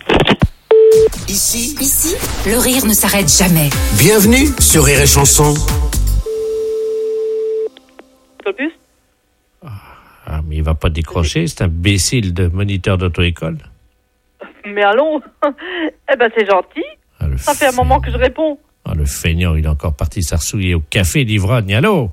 Ici, le rire ne s'arrête jamais. Bienvenue sur Rire et Chanson. Ah, mais il va pas décrocher, c'est un imbécile de moniteur d'auto-école. Mais allons. Eh ben, c'est gentil. Ça fait un moment que je réponds. Ah, le feignant, il est encore parti s'arsouiller au café d'ivrogne. Allô?